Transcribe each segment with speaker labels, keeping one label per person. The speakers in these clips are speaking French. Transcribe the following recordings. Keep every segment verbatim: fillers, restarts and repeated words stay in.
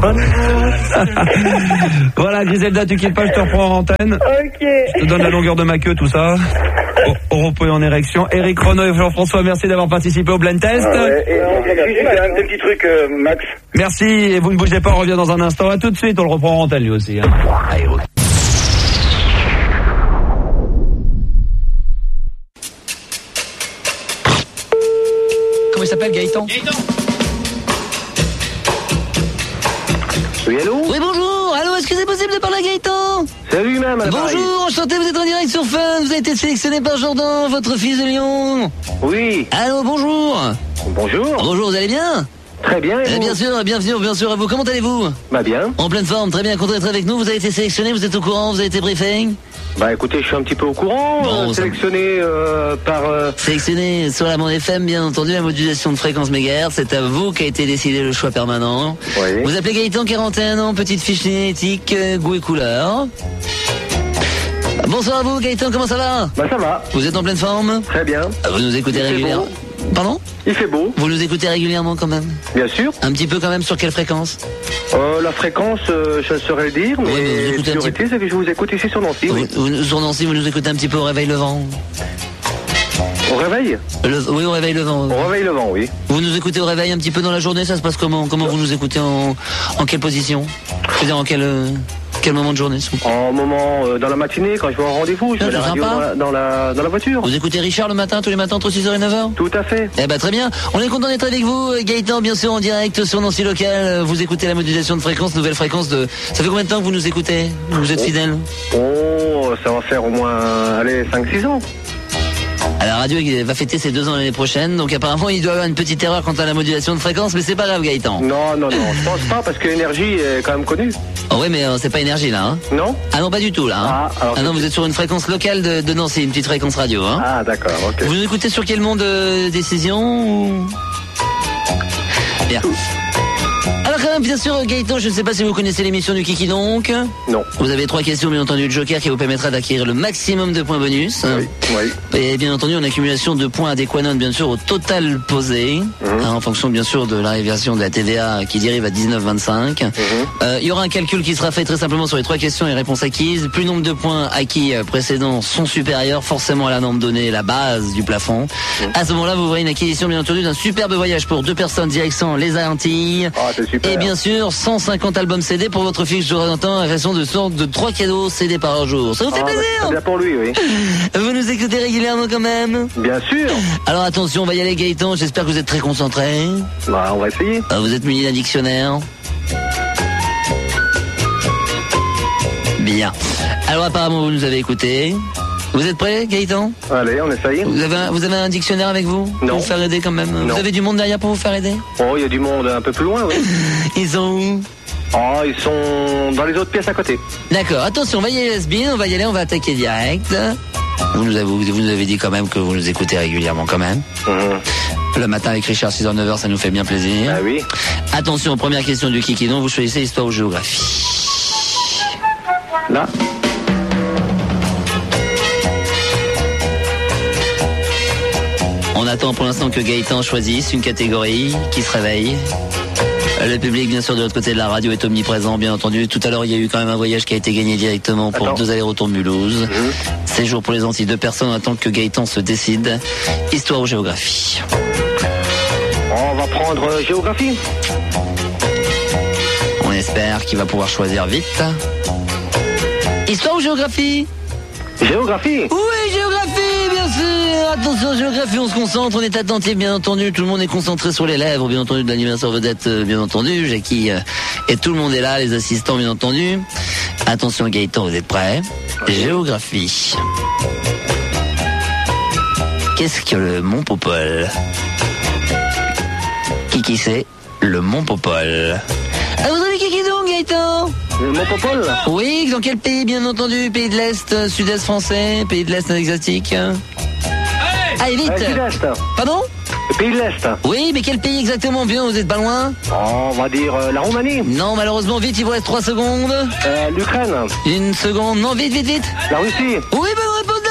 Speaker 1: Voilà, Griselda, tu quittes pas, je te reprends en antenne.
Speaker 2: Ok.
Speaker 1: Je te donne la longueur de ma queue, tout ça. Au, au repos et en érection. Eric Renaud et Jean-François, merci d'avoir participé au Blind Test.
Speaker 3: Ah ouais, et, et, et, un petit truc, euh, Max.
Speaker 1: Merci, et vous ne bougez pas, on revient dans un instant. À tout de suite, on le reprend en antenne lui aussi. Hein. Allez, ouais. Comment il s'appelle, Gaëtan? Gaëtan.
Speaker 3: Oui, allô?
Speaker 4: Oui, bonjour. Allô, est-ce que c'est possible de parler à Gaëtan?
Speaker 3: C'est lui-même, à l'appareil.
Speaker 4: Bonjour, enchanté, vous êtes en direct sur Fun. Vous avez été sélectionné par Jordan, votre fils de Lyon.
Speaker 3: Oui.
Speaker 4: Allô, bonjour.
Speaker 3: Bonjour.
Speaker 4: Bonjour, vous allez bien?
Speaker 3: Très bien, et
Speaker 4: eh,
Speaker 3: vous?
Speaker 4: Bien sûr, bienvenue, bien sûr à vous. Comment allez-vous?
Speaker 3: Bah bien.
Speaker 4: En pleine forme, très bien, content d'être avec nous. Vous avez été sélectionné, vous êtes au courant, vous avez été briefé?
Speaker 3: Bah écoutez, je suis un petit peu au courant.
Speaker 4: Bon,
Speaker 3: euh,
Speaker 4: ça...
Speaker 3: sélectionné euh, par... Euh...
Speaker 4: Sélectionné sur la bande F M, bien entendu, la modulation de fréquence mégahertz. C'est à vous qu'a été décidé le choix permanent.
Speaker 3: Oui.
Speaker 4: Vous appelez Gaëtan, quarante et un ans, petite fiche génétique, euh, goût et couleur. Bonsoir à vous, Gaëtan, comment ça va?
Speaker 3: Bah ça va.
Speaker 4: Vous êtes en pleine forme?
Speaker 3: Très bien.
Speaker 4: Vous nous écoutez
Speaker 3: Il fait
Speaker 4: régulièrement?
Speaker 3: beau.
Speaker 4: Pardon?
Speaker 3: Il fait beau.
Speaker 4: Vous nous écoutez régulièrement quand même?
Speaker 3: Bien sûr.
Speaker 4: Un petit peu quand même, sur quelle fréquence?
Speaker 3: Euh, la fréquence, euh, je ne saurais le dire, mais
Speaker 4: Oui, mais vous écoutez
Speaker 3: la
Speaker 4: un
Speaker 3: priorité, c'est que je vous écoute ici sur Nancy.
Speaker 4: Vous,
Speaker 3: Oui.
Speaker 4: vous, sur Nancy, vous nous écoutez un petit peu au réveil le vent?
Speaker 3: Au réveil?
Speaker 4: Le, oui, au réveil le vent.
Speaker 3: Au réveil le vent, oui.
Speaker 4: Vous nous écoutez au réveil un petit peu dans la journée, ça se passe comment? Comment vous nous écoutez en, en quelle position? Je veux dire, en quel, euh, quel moment de journée?
Speaker 3: En moment, euh, dans la matinée, quand je vais au rendez-vous, je
Speaker 4: Ah,
Speaker 3: mets la
Speaker 4: c'est
Speaker 3: radio
Speaker 4: sympa.
Speaker 3: dans la, dans, la, dans la voiture.
Speaker 4: Vous écoutez Richard le matin, tous les matins, entre six heures et neuf heures?
Speaker 3: Tout à fait.
Speaker 4: Eh ben très bien, on est content d'être avec vous, Gaëtan, bien sûr en direct sur Nancy Local. Vous écoutez la modulation de fréquence, nouvelle fréquence de... Ça fait combien de temps que vous nous écoutez? Vous êtes fidèle?
Speaker 3: Oh, ça va faire au moins, allez, cinq six ans.
Speaker 4: À la radio, il va fêter ses deux ans l'année prochaine, donc apparemment il doit avoir une petite erreur quant à la modulation de fréquence, mais c'est pas grave, Gaëtan.
Speaker 3: Non, non, non, je pense pas, parce que l'énergie est quand même connue.
Speaker 4: Oh oui, mais euh, c'est pas énergie là, hein?
Speaker 3: Non?
Speaker 4: Ah non, pas du tout là. Hein.
Speaker 3: Ah, alors
Speaker 4: ah non,
Speaker 3: c'est-
Speaker 4: vous êtes sur une fréquence locale de, de Nancy, une petite fréquence radio, hein?
Speaker 3: Ah, d'accord, ok.
Speaker 4: Vous nous écoutez sur quel monde de décision ou... Bien. Alors quand même, bien sûr, Gaëtan, je ne sais pas si vous connaissez l'émission du Kiki donc.
Speaker 3: Non.
Speaker 4: Vous avez trois questions, bien entendu, de Joker qui vous permettra d'acquérir le maximum de points bonus.
Speaker 3: Oui, oui.
Speaker 4: Et bien entendu, une accumulation de points adéquats, bien sûr, au total posé,
Speaker 3: Mmh.
Speaker 4: hein, en fonction, bien sûr, de la réversion de la T V A qui dérive à dix-neuf virgule vingt-cinq.
Speaker 3: Mmh.
Speaker 4: Euh, il y aura un calcul qui sera fait très simplement sur les trois questions et réponses acquises. Plus le nombre de points acquis euh, précédents sont supérieurs, forcément à la norme donnée, la base du plafond.
Speaker 3: Mmh.
Speaker 4: À ce moment-là, vous aurez une acquisition, bien entendu, d'un superbe voyage pour deux personnes direction les Antilles.
Speaker 3: Ah, c'est super.
Speaker 4: Et bien sûr, cent cinquante albums C D pour votre fiche de temps à raison de sorte de trois cadeaux C D par jour. Ça vous fait
Speaker 3: Ah, bah,
Speaker 4: plaisir?
Speaker 3: c'est bien pour lui, oui.
Speaker 4: Vous nous écoutez régulièrement quand même?
Speaker 3: Bien sûr.
Speaker 4: Alors attention, on va y aller, Gaëtan, j'espère que vous êtes très concentré.
Speaker 3: Bah, on va essayer.
Speaker 4: Euh, Vous êtes muni d'un dictionnaire. Bien. Alors apparemment vous nous avez écouté. Vous êtes prêts, Gaëtan?
Speaker 3: Allez, on essaye.
Speaker 4: Vous avez, un, vous avez un dictionnaire avec vous?
Speaker 3: Non.
Speaker 4: Pour vous faire aider quand même?
Speaker 3: Non.
Speaker 4: Vous avez du monde derrière pour vous faire aider?
Speaker 3: Oh, il y a du monde un peu plus loin, oui.
Speaker 4: Ils sont où?
Speaker 3: Oh, ils sont dans les autres pièces à côté.
Speaker 4: D'accord, attention, on va y aller, Lesbien, on va y aller, on va attaquer direct. Vous nous avez, vous nous avez dit quand même que vous nous écoutez régulièrement quand même.
Speaker 3: Mmh.
Speaker 4: Le matin avec Richard, six heures neuf heures, ça nous fait bien plaisir.
Speaker 3: Ah oui.
Speaker 4: Attention, première question du Kikidon, vous choisissez histoire ou géographie.
Speaker 3: Là.
Speaker 4: On attend pour l'instant que Gaëtan choisisse une catégorie qui se réveille. Le public, bien sûr, de l'autre côté de la radio est omniprésent, bien entendu. Tout à l'heure, il y a eu quand même un voyage qui a été gagné directement pour
Speaker 3: Attends.
Speaker 4: deux allers-retours Mulhouse.
Speaker 3: Mmh.
Speaker 4: Séjour pour les Antilles, deux personnes, on attend que Gaëtan se décide. Histoire ou géographie?
Speaker 3: On va prendre euh, géographie.
Speaker 4: On espère qu'il va pouvoir choisir vite. Histoire ou géographie?
Speaker 3: Géographie.
Speaker 4: Oui, géographie, bien sûr. Attention, géographie, on se concentre, on est attentif, bien entendu. Tout le monde est concentré sur les lèvres, bien entendu, de l'animateur vedette, euh, bien entendu. Jackie euh, et tout le monde est là, les assistants, bien entendu. Attention, Gaëtan, vous êtes prêts? Géographie. Qu'est-ce que le Mont Popol? Qui qui c'est? Le Mont Popol. Ah, vous avez qui qui donc, Gaëtan?
Speaker 3: Le Mont Popol.
Speaker 4: Oui, dans quel pays, bien entendu? Pays de l'Est, euh, sud-est français, pays de l'Est exotique. Allez, vite!
Speaker 3: Euh, Sud-Est.
Speaker 4: Pardon?
Speaker 3: Le pays de l'Est.
Speaker 4: Oui, mais quel pays exactement? Bien, vous êtes pas loin?
Speaker 3: Oh, on va dire euh, la Roumanie.
Speaker 4: Non, malheureusement, vite, il vous reste trois secondes.
Speaker 3: Euh, L'Ukraine.
Speaker 4: Une seconde, non, vite, vite, vite!
Speaker 3: La Russie.
Speaker 4: Oui, bonne réponse de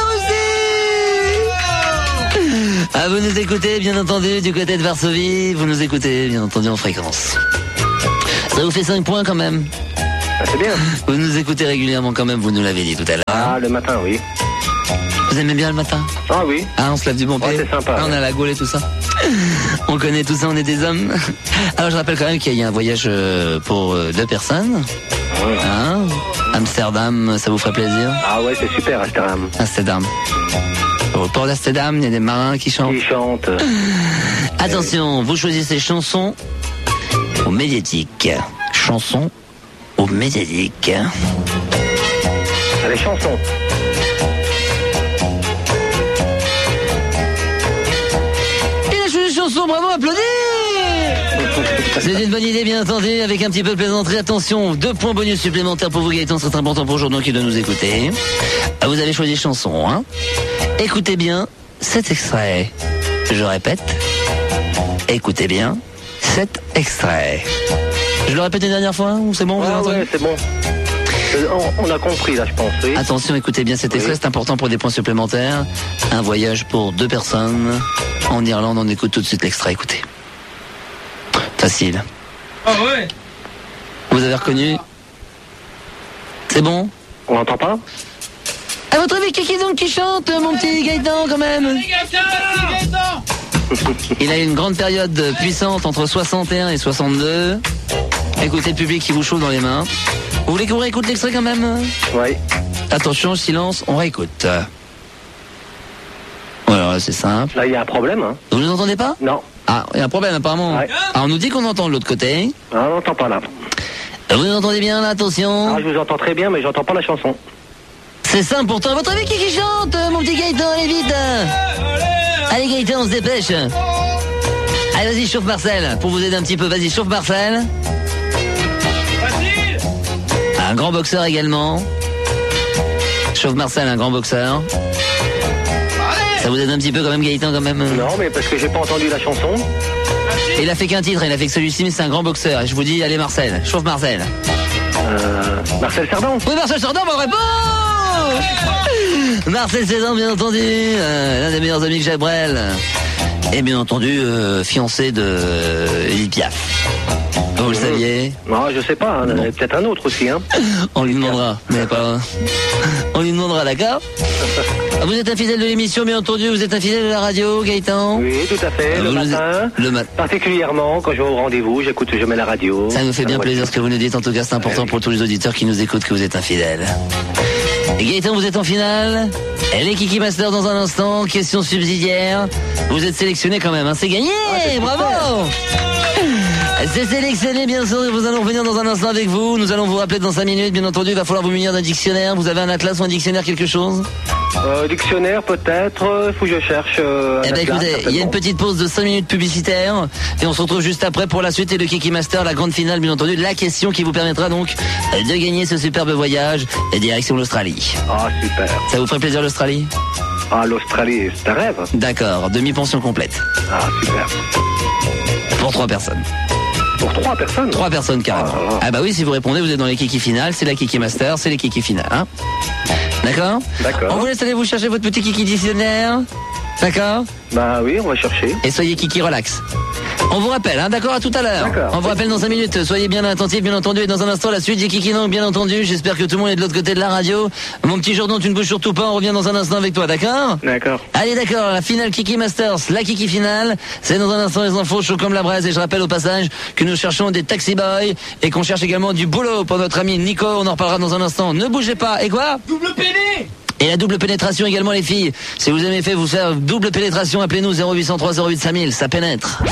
Speaker 4: la Russie! Ah, vous nous écoutez, bien entendu, du côté de Varsovie, vous nous écoutez, bien entendu, en fréquence. Ça vous fait cinq points quand même.
Speaker 3: Ah, c'est bien.
Speaker 4: Vous nous écoutez régulièrement quand même, vous nous l'avez dit tout à l'heure.
Speaker 3: Ah, le matin, oui.
Speaker 4: Vous aimez bien le matin?
Speaker 3: Ah oui.
Speaker 4: Ah, on se lève du bon pied.
Speaker 3: Ouais, c'est sympa.
Speaker 4: Ah, on
Speaker 3: ouais.
Speaker 4: a la gaule et tout ça. On connaît tout ça, on est des hommes. Alors je rappelle quand même qu'il y a un voyage euh, pour euh, deux personnes.
Speaker 3: Ouais.
Speaker 4: Hein? Amsterdam, ça vous ferait plaisir?
Speaker 3: Ah ouais, c'est super, Amsterdam.
Speaker 4: Amsterdam. Au port d'Amsterdam, il y a des marins qui chantent.
Speaker 3: Qui chante.
Speaker 4: Attention, vous choisissez chanson ou médiatique. Chanson ou médiatique.
Speaker 3: Les chansons.
Speaker 4: Il a choisi une chanson, bravo, applaudis! C'est une bonne idée, bien entendu, avec un petit peu de plaisanterie. Attention, deux points bonus supplémentaires pour vous, Gaëtan, c'est important pour aujourd'hui qui doit nous écouter. Ah, vous avez choisi chanson, hein? Écoutez bien cet extrait. Je répète, écoutez bien cet extrait. Je le répète une dernière fois, ou c'est bon, vous avez
Speaker 3: Ah
Speaker 4: entendu?
Speaker 3: ouais, c'est bon. Euh, On, on a compris, là, je pense, oui.
Speaker 4: Attention, écoutez bien cet extrait,
Speaker 3: Oui.
Speaker 4: c'est important pour des points supplémentaires. Un voyage pour deux personnes en Irlande, on écoute tout de suite l'extrait, écoutez. Facile.
Speaker 2: Ah ouais.
Speaker 4: Vous avez reconnu? C'est bon?
Speaker 3: On n'entend pas?
Speaker 4: À votre avis, qui qui donc qui chante, mon petit Gaëtan, quand même? Il a eu une grande période puissante entre soixante et un et soixante-deux. Écoutez le public qui vous chauffe dans les mains. Vous voulez qu'on réécoute l'extrait quand même?
Speaker 3: Oui.
Speaker 4: Attention, silence, on réécoute. Voilà, c'est simple.
Speaker 3: Là, il y a un problème, hein?
Speaker 4: Vous nous entendez pas?
Speaker 3: Non.
Speaker 4: Ah, il y a un problème apparemment.
Speaker 3: Ouais.
Speaker 4: Ah, on nous dit qu'on entend de l'autre côté.
Speaker 3: Ah, on n'entend pas, là.
Speaker 4: Vous nous entendez bien là, attention.
Speaker 3: Ah, je vous entends très bien, mais j'entends pas la chanson.
Speaker 4: C'est simple pourtant. À votre avis, qui qui chante, mon petit Gaëtan? Allez vite. Allez Gaëtan, on se dépêche. Allez, vas-y, chauffe Marcel. Pour vous aider un petit peu, vas-y, chauffe Marcel. Un grand boxeur également. Chauffe Marcel, un grand boxeur. Ça vous aide un petit peu quand même, Gaëtan, quand même.
Speaker 3: Non, mais parce que j'ai pas entendu la chanson.
Speaker 4: Il a fait qu'un titre, il a fait que celui-ci, mais c'est un grand boxeur. Et je vous dis, allez Marcel, chauffe Marcel.
Speaker 3: Euh, Marcel Cerdan.
Speaker 4: Oui, Marcel Cerdan, bonne réponse. Marcel Cerdan, bien entendu, euh, l'un des meilleurs amis que Jacques Brel. Et bien entendu, euh, fiancé de euh, Edith Piaf. Vous le saviez?
Speaker 3: Non, je sais pas, hein, peut-être un autre aussi, hein.
Speaker 4: On lui demandera, mais pas. On lui demandera, d'accord? Vous êtes un fidèle de l'émission, bien entendu. Vous êtes un fidèle de la radio, Gaëtan?
Speaker 3: Oui, tout à fait,
Speaker 4: Ah,
Speaker 3: le
Speaker 4: vous nous-
Speaker 3: matin.
Speaker 4: Le mat.
Speaker 3: Particulièrement, quand je vais au rendez-vous, j'écoute, je mets la radio.
Speaker 4: Ça nous fait bien
Speaker 3: Ah, ouais.
Speaker 4: plaisir ce que vous nous dites. En tout cas, c'est important pour tous les auditeurs qui nous écoutent que vous êtes un fidèle. Et Gaëtan, vous êtes en finale. Elle est Kiki Master dans un instant. Question subsidiaire. Vous êtes sélectionné quand même, hein. C'est gagné. Bravo. C'est sélectionné, bien sûr. Nous allons revenir dans un instant avec vous. Nous allons vous rappeler dans cinq minutes. Bien entendu, il va falloir vous munir d'un dictionnaire. Vous avez un atlas ou un dictionnaire, quelque chose?
Speaker 3: Euh, dictionnaire, peut-être, il faut que je cherche. Euh, un
Speaker 4: Eh ben
Speaker 3: atlas,
Speaker 4: écoutez, il y a
Speaker 3: certainement.
Speaker 4: une petite pause de cinq minutes publicitaire et on se retrouve juste après pour la suite et le Kiki Master, la grande finale bien entendu, la question qui vous permettra donc de gagner ce superbe voyage et direction l'Australie.
Speaker 3: Ah, super.
Speaker 4: Ça vous ferait plaisir l'Australie?
Speaker 3: Ah, l'Australie, c'est un rêve.
Speaker 4: D'accord, demi-pension complète
Speaker 3: Ah, super.
Speaker 4: pour trois personnes.
Speaker 3: Pour trois personnes.
Speaker 4: Trois personnes carrément.
Speaker 3: Ah, là, là.
Speaker 4: Ah bah oui, si vous répondez, vous êtes dans les Kiki finales, c'est la Kiki Master, c'est les Kiki finales. Hein, d'accord?
Speaker 3: D'accord.
Speaker 4: On vous laisse aller vous chercher votre petit Kiki dictionnaire. D'accord?
Speaker 3: Bah oui, on va chercher.
Speaker 4: Et soyez Kiki relax. On vous rappelle, hein, d'accord, à tout à l'heure.
Speaker 3: D'accord.
Speaker 4: On vous rappelle dans cinq minutes. Soyez bien attentifs, bien entendu. Et dans un instant, la suite du Kiki Nong, bien entendu. J'espère que tout le monde est de l'autre côté de la radio. Mon petit Jordan, tu ne bouges surtout pas. On revient dans un instant avec toi, d'accord?
Speaker 3: D'accord.
Speaker 4: Allez, d'accord. La finale Kiki Masters, la Kiki finale. C'est dans un instant les infos chauds comme la braise. Et je rappelle au passage que nous cherchons des taxi boys et qu'on cherche également du boulot pour notre ami Nico. On en reparlera dans un instant. Ne bougez pas. Et quoi?
Speaker 2: Double péné.
Speaker 4: Et la double pénétration également, les filles. Si vous aimez fait vous faire double pénétration, appelez-nous zéro huit cent trois zéro huit cinq mille. Ça pénètre.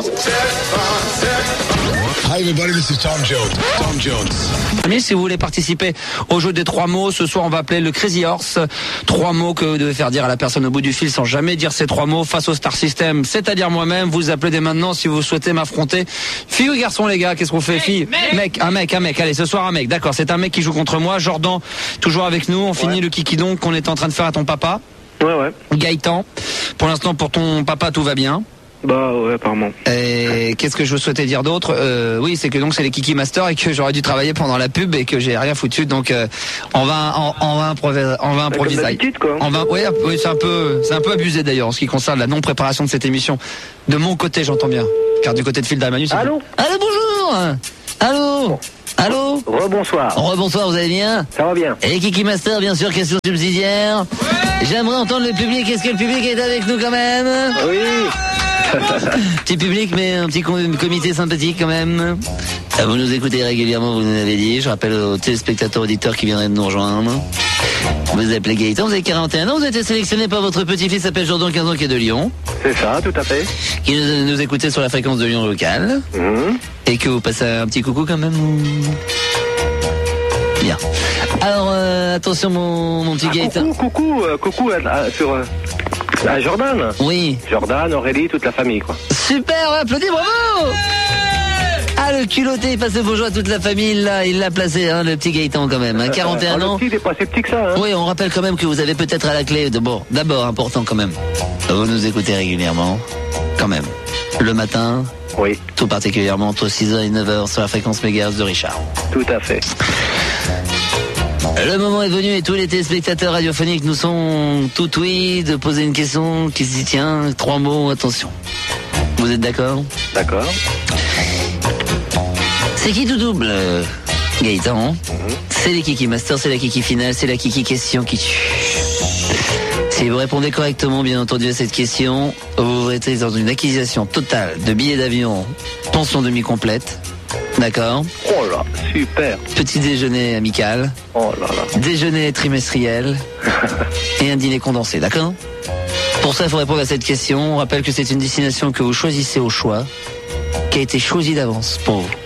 Speaker 5: Hi everybody, this is Tom Jones. Tom Jones.
Speaker 1: Mais si vous voulez participer au jeu des trois mots, ce soir on va appeler le Crazy Horse. Trois mots que vous devez faire dire à la personne au bout du fil sans jamais dire ces trois mots face au Star System, c'est-à-dire moi-même. Vous appelez dès maintenant si vous souhaitez m'affronter. Fille ou garçon, les gars, qu'est-ce qu'on fait? Fille, mec, un mec, un mec. Allez, ce soir un mec. D'accord, c'est un mec qui joue contre moi. Jordan, toujours avec nous. On finit le kiki donc qu'on est en train de faire à ton papa.
Speaker 3: Ouais, ouais.
Speaker 1: Gaëtan, pour l'instant pour ton papa tout va bien.
Speaker 3: Bah ouais, apparemment.
Speaker 1: Et qu'est-ce que je vous souhaitais dire d'autre? euh, Oui, c'est que donc c'est les Kiki Master et que j'aurais dû travailler pendant la pub et que j'ai rien foutu. Donc euh, on va on, on va improviser. On va improviser.
Speaker 3: Comme d'habitude, quoi.
Speaker 1: On va, oui, oui, c'est un peu, c'est un peu abusé d'ailleurs en ce qui concerne la non préparation de cette émission. De mon côté, j'entends bien, car du côté de Phil Dalmanus.
Speaker 3: Allô?
Speaker 4: Allô, bonjour. Allô? Allô?
Speaker 3: Rebonsoir.
Speaker 4: Rebonsoir, vous allez bien?
Speaker 3: Ça va bien.
Speaker 4: Et Kiki Master, bien sûr, question subsidiaire. Ouais. J'aimerais entendre le public. Est-ce que le public est avec nous quand même?
Speaker 3: Oui.
Speaker 4: Petit public, mais un petit comité sympathique quand même. Vous nous écoutez régulièrement, vous nous avez dit. Je rappelle aux téléspectateurs auditeurs qui viendraient de nous rejoindre. Vous appelez Gaëtan, vous avez quarante et un ans, vous avez été sélectionné par votre petit-fils, s'appelle Jordan, quinze ans, qui est de Lyon.
Speaker 3: C'est ça, tout à fait.
Speaker 4: Qui nous, nous écoutait sur la fréquence de Lyon locale.
Speaker 3: Mmh.
Speaker 4: Et que vous passez un petit coucou quand même. Bien. Alors, euh, attention mon, mon petit
Speaker 3: ah,
Speaker 4: Gaëtan.
Speaker 3: Coucou, coucou, euh, coucou euh, euh, sur... Euh, à Jordan.
Speaker 4: Oui.
Speaker 3: Jordan, Aurélie, toute la famille, quoi.
Speaker 4: Super, applaudis, bravo. Ah, le culotté, il passe le bonjour à toute la famille, là, il l'a placé, hein, le petit Gaëtan quand même, hein, quarante et un
Speaker 3: euh,
Speaker 4: ans.
Speaker 3: Le petit, il est pas si petit que ça, hein.
Speaker 4: Oui, on rappelle quand même que vous avez peut-être à la clé, d'abord, d'abord, important quand même. Vous nous écoutez régulièrement, quand même. Le matin.
Speaker 3: Oui.
Speaker 4: Tout particulièrement entre six heures et neuf heures sur la fréquence mégahertz de Richard.
Speaker 3: Tout à fait.
Speaker 4: Le moment est venu et tous les téléspectateurs radiophoniques nous sont tout oui de poser une question qui s'y tient. Trois mots, attention. Vous êtes d'accord?
Speaker 3: D'accord.
Speaker 4: C'est qui tout double, euh, Gaëtan? Mm-hmm. C'est les Kiki Master, c'est la Kiki finale, c'est la Kiki question qui tue. Si vous répondez correctement, bien entendu, à cette question, vous êtes dans une acquisition totale de billets d'avion, pension demi-complète. D'accord.
Speaker 3: Oh là, super.
Speaker 4: Petit déjeuner amical.
Speaker 3: Oh là là.
Speaker 4: Déjeuner trimestriel. Et un dîner condensé, d'accord? Pour ça, il faut répondre à cette question. On rappelle que c'est une destination que vous choisissez au choix, qui a été choisie d'avance pour vous.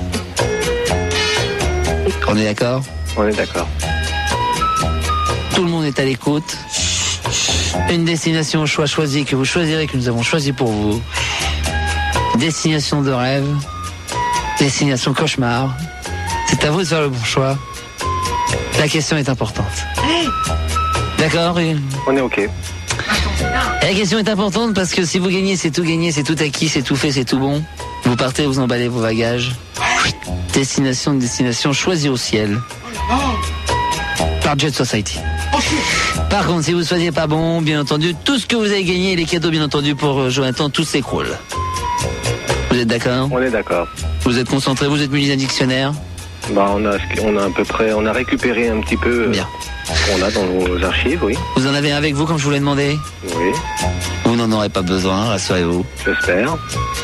Speaker 4: On est d'accord?
Speaker 3: On est d'accord.
Speaker 4: Tout le monde est à l'écoute. Une destination au choix choisie que vous choisirez, que nous avons choisi pour vous. Destination de rêve. Destination cauchemar. C'est à vous de faire le bon choix. La question est importante. D'accord?
Speaker 3: On est OK.
Speaker 4: Et la question est importante parce que si vous gagnez, c'est tout gagné, c'est tout acquis, c'est tout fait, c'est tout bon. Vous partez, vous emballez vos bagages. Destination, une destination choisie au ciel. Par Jet Society. Par contre, si vous ne soyez pas bon, bien entendu, tout ce que vous avez gagné, les cadeaux, bien entendu, pour Jonathan, tout s'écroule. Vous êtes d'accord?
Speaker 3: On est d'accord.
Speaker 4: Vous êtes concentré, vous êtes muni d'un dictionnaire?
Speaker 3: Bah, on a, on a à peu près, on a récupéré un petit peu.
Speaker 4: Bien.
Speaker 3: Ce qu'on a dans nos archives, oui.
Speaker 4: Vous en avez un avec vous, comme je vous l'ai demandé?
Speaker 3: Oui.
Speaker 4: Vous n'en aurez pas besoin, rassurez-vous.
Speaker 3: J'espère.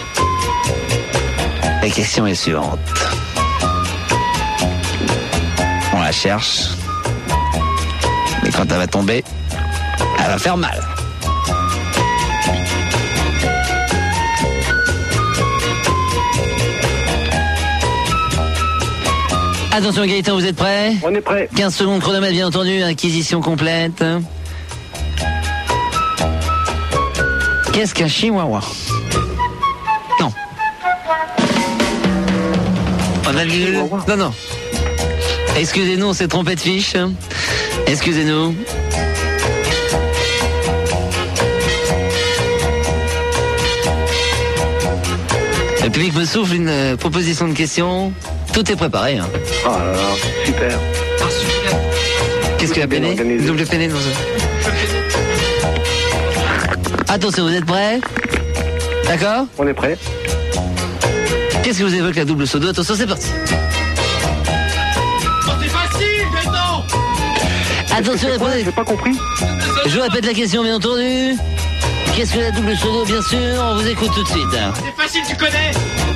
Speaker 4: La question est suivante. On la cherche. Mais quand elle va tomber, elle va faire mal. Attention Gaëtan, vous êtes prêts?
Speaker 3: On est prêts.
Speaker 4: quinze secondes chronomètre, bien entendu, acquisition complète. Qu'est-ce qu'un chihuahua? Non. On a le... Non, non. Excusez-nous, on s'est trompé de fiche. Excusez-nous. Le public me souffle une euh, proposition de question. Tout est préparé. Hein.
Speaker 3: Oh là là, super.
Speaker 1: Ah, super.
Speaker 4: Qu'est-ce que la peiné? Double peiné dans ça. Attention, vous êtes prêts? D'accord?
Speaker 3: On est prêts.
Speaker 4: Qu'est-ce que vous évoque la double sodo? Attention, c'est parti.
Speaker 2: C'est facile, Gaëtan.
Speaker 4: Attention, répondez.
Speaker 3: J'ai pas compris.
Speaker 4: Je vous répète la question, bien entendu. Qu'est-ce que la double sodo? Bien sûr, on vous écoute tout de suite.
Speaker 2: C'est facile, tu connais.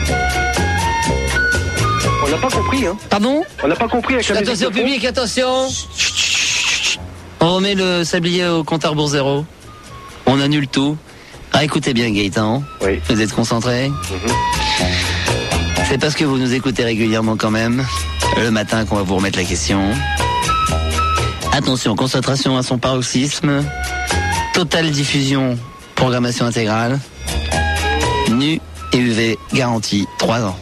Speaker 3: On n'a pas compris, hein.
Speaker 4: Pardon?
Speaker 3: On n'a pas compris avec la musique
Speaker 4: Attention
Speaker 3: de fond.
Speaker 4: public, attention. On remet le sablier au compte à rebours zéro. On annule tout. Ah, écoutez bien Gaëtan.
Speaker 3: Oui.
Speaker 4: Vous êtes concentré?
Speaker 3: Mm-hmm.
Speaker 4: C'est parce que vous nous écoutez régulièrement quand même. Le matin qu'on va vous remettre la question. Attention, concentration à son paroxysme. Totale diffusion, programmation intégrale. Nu et U V garantie trois ans.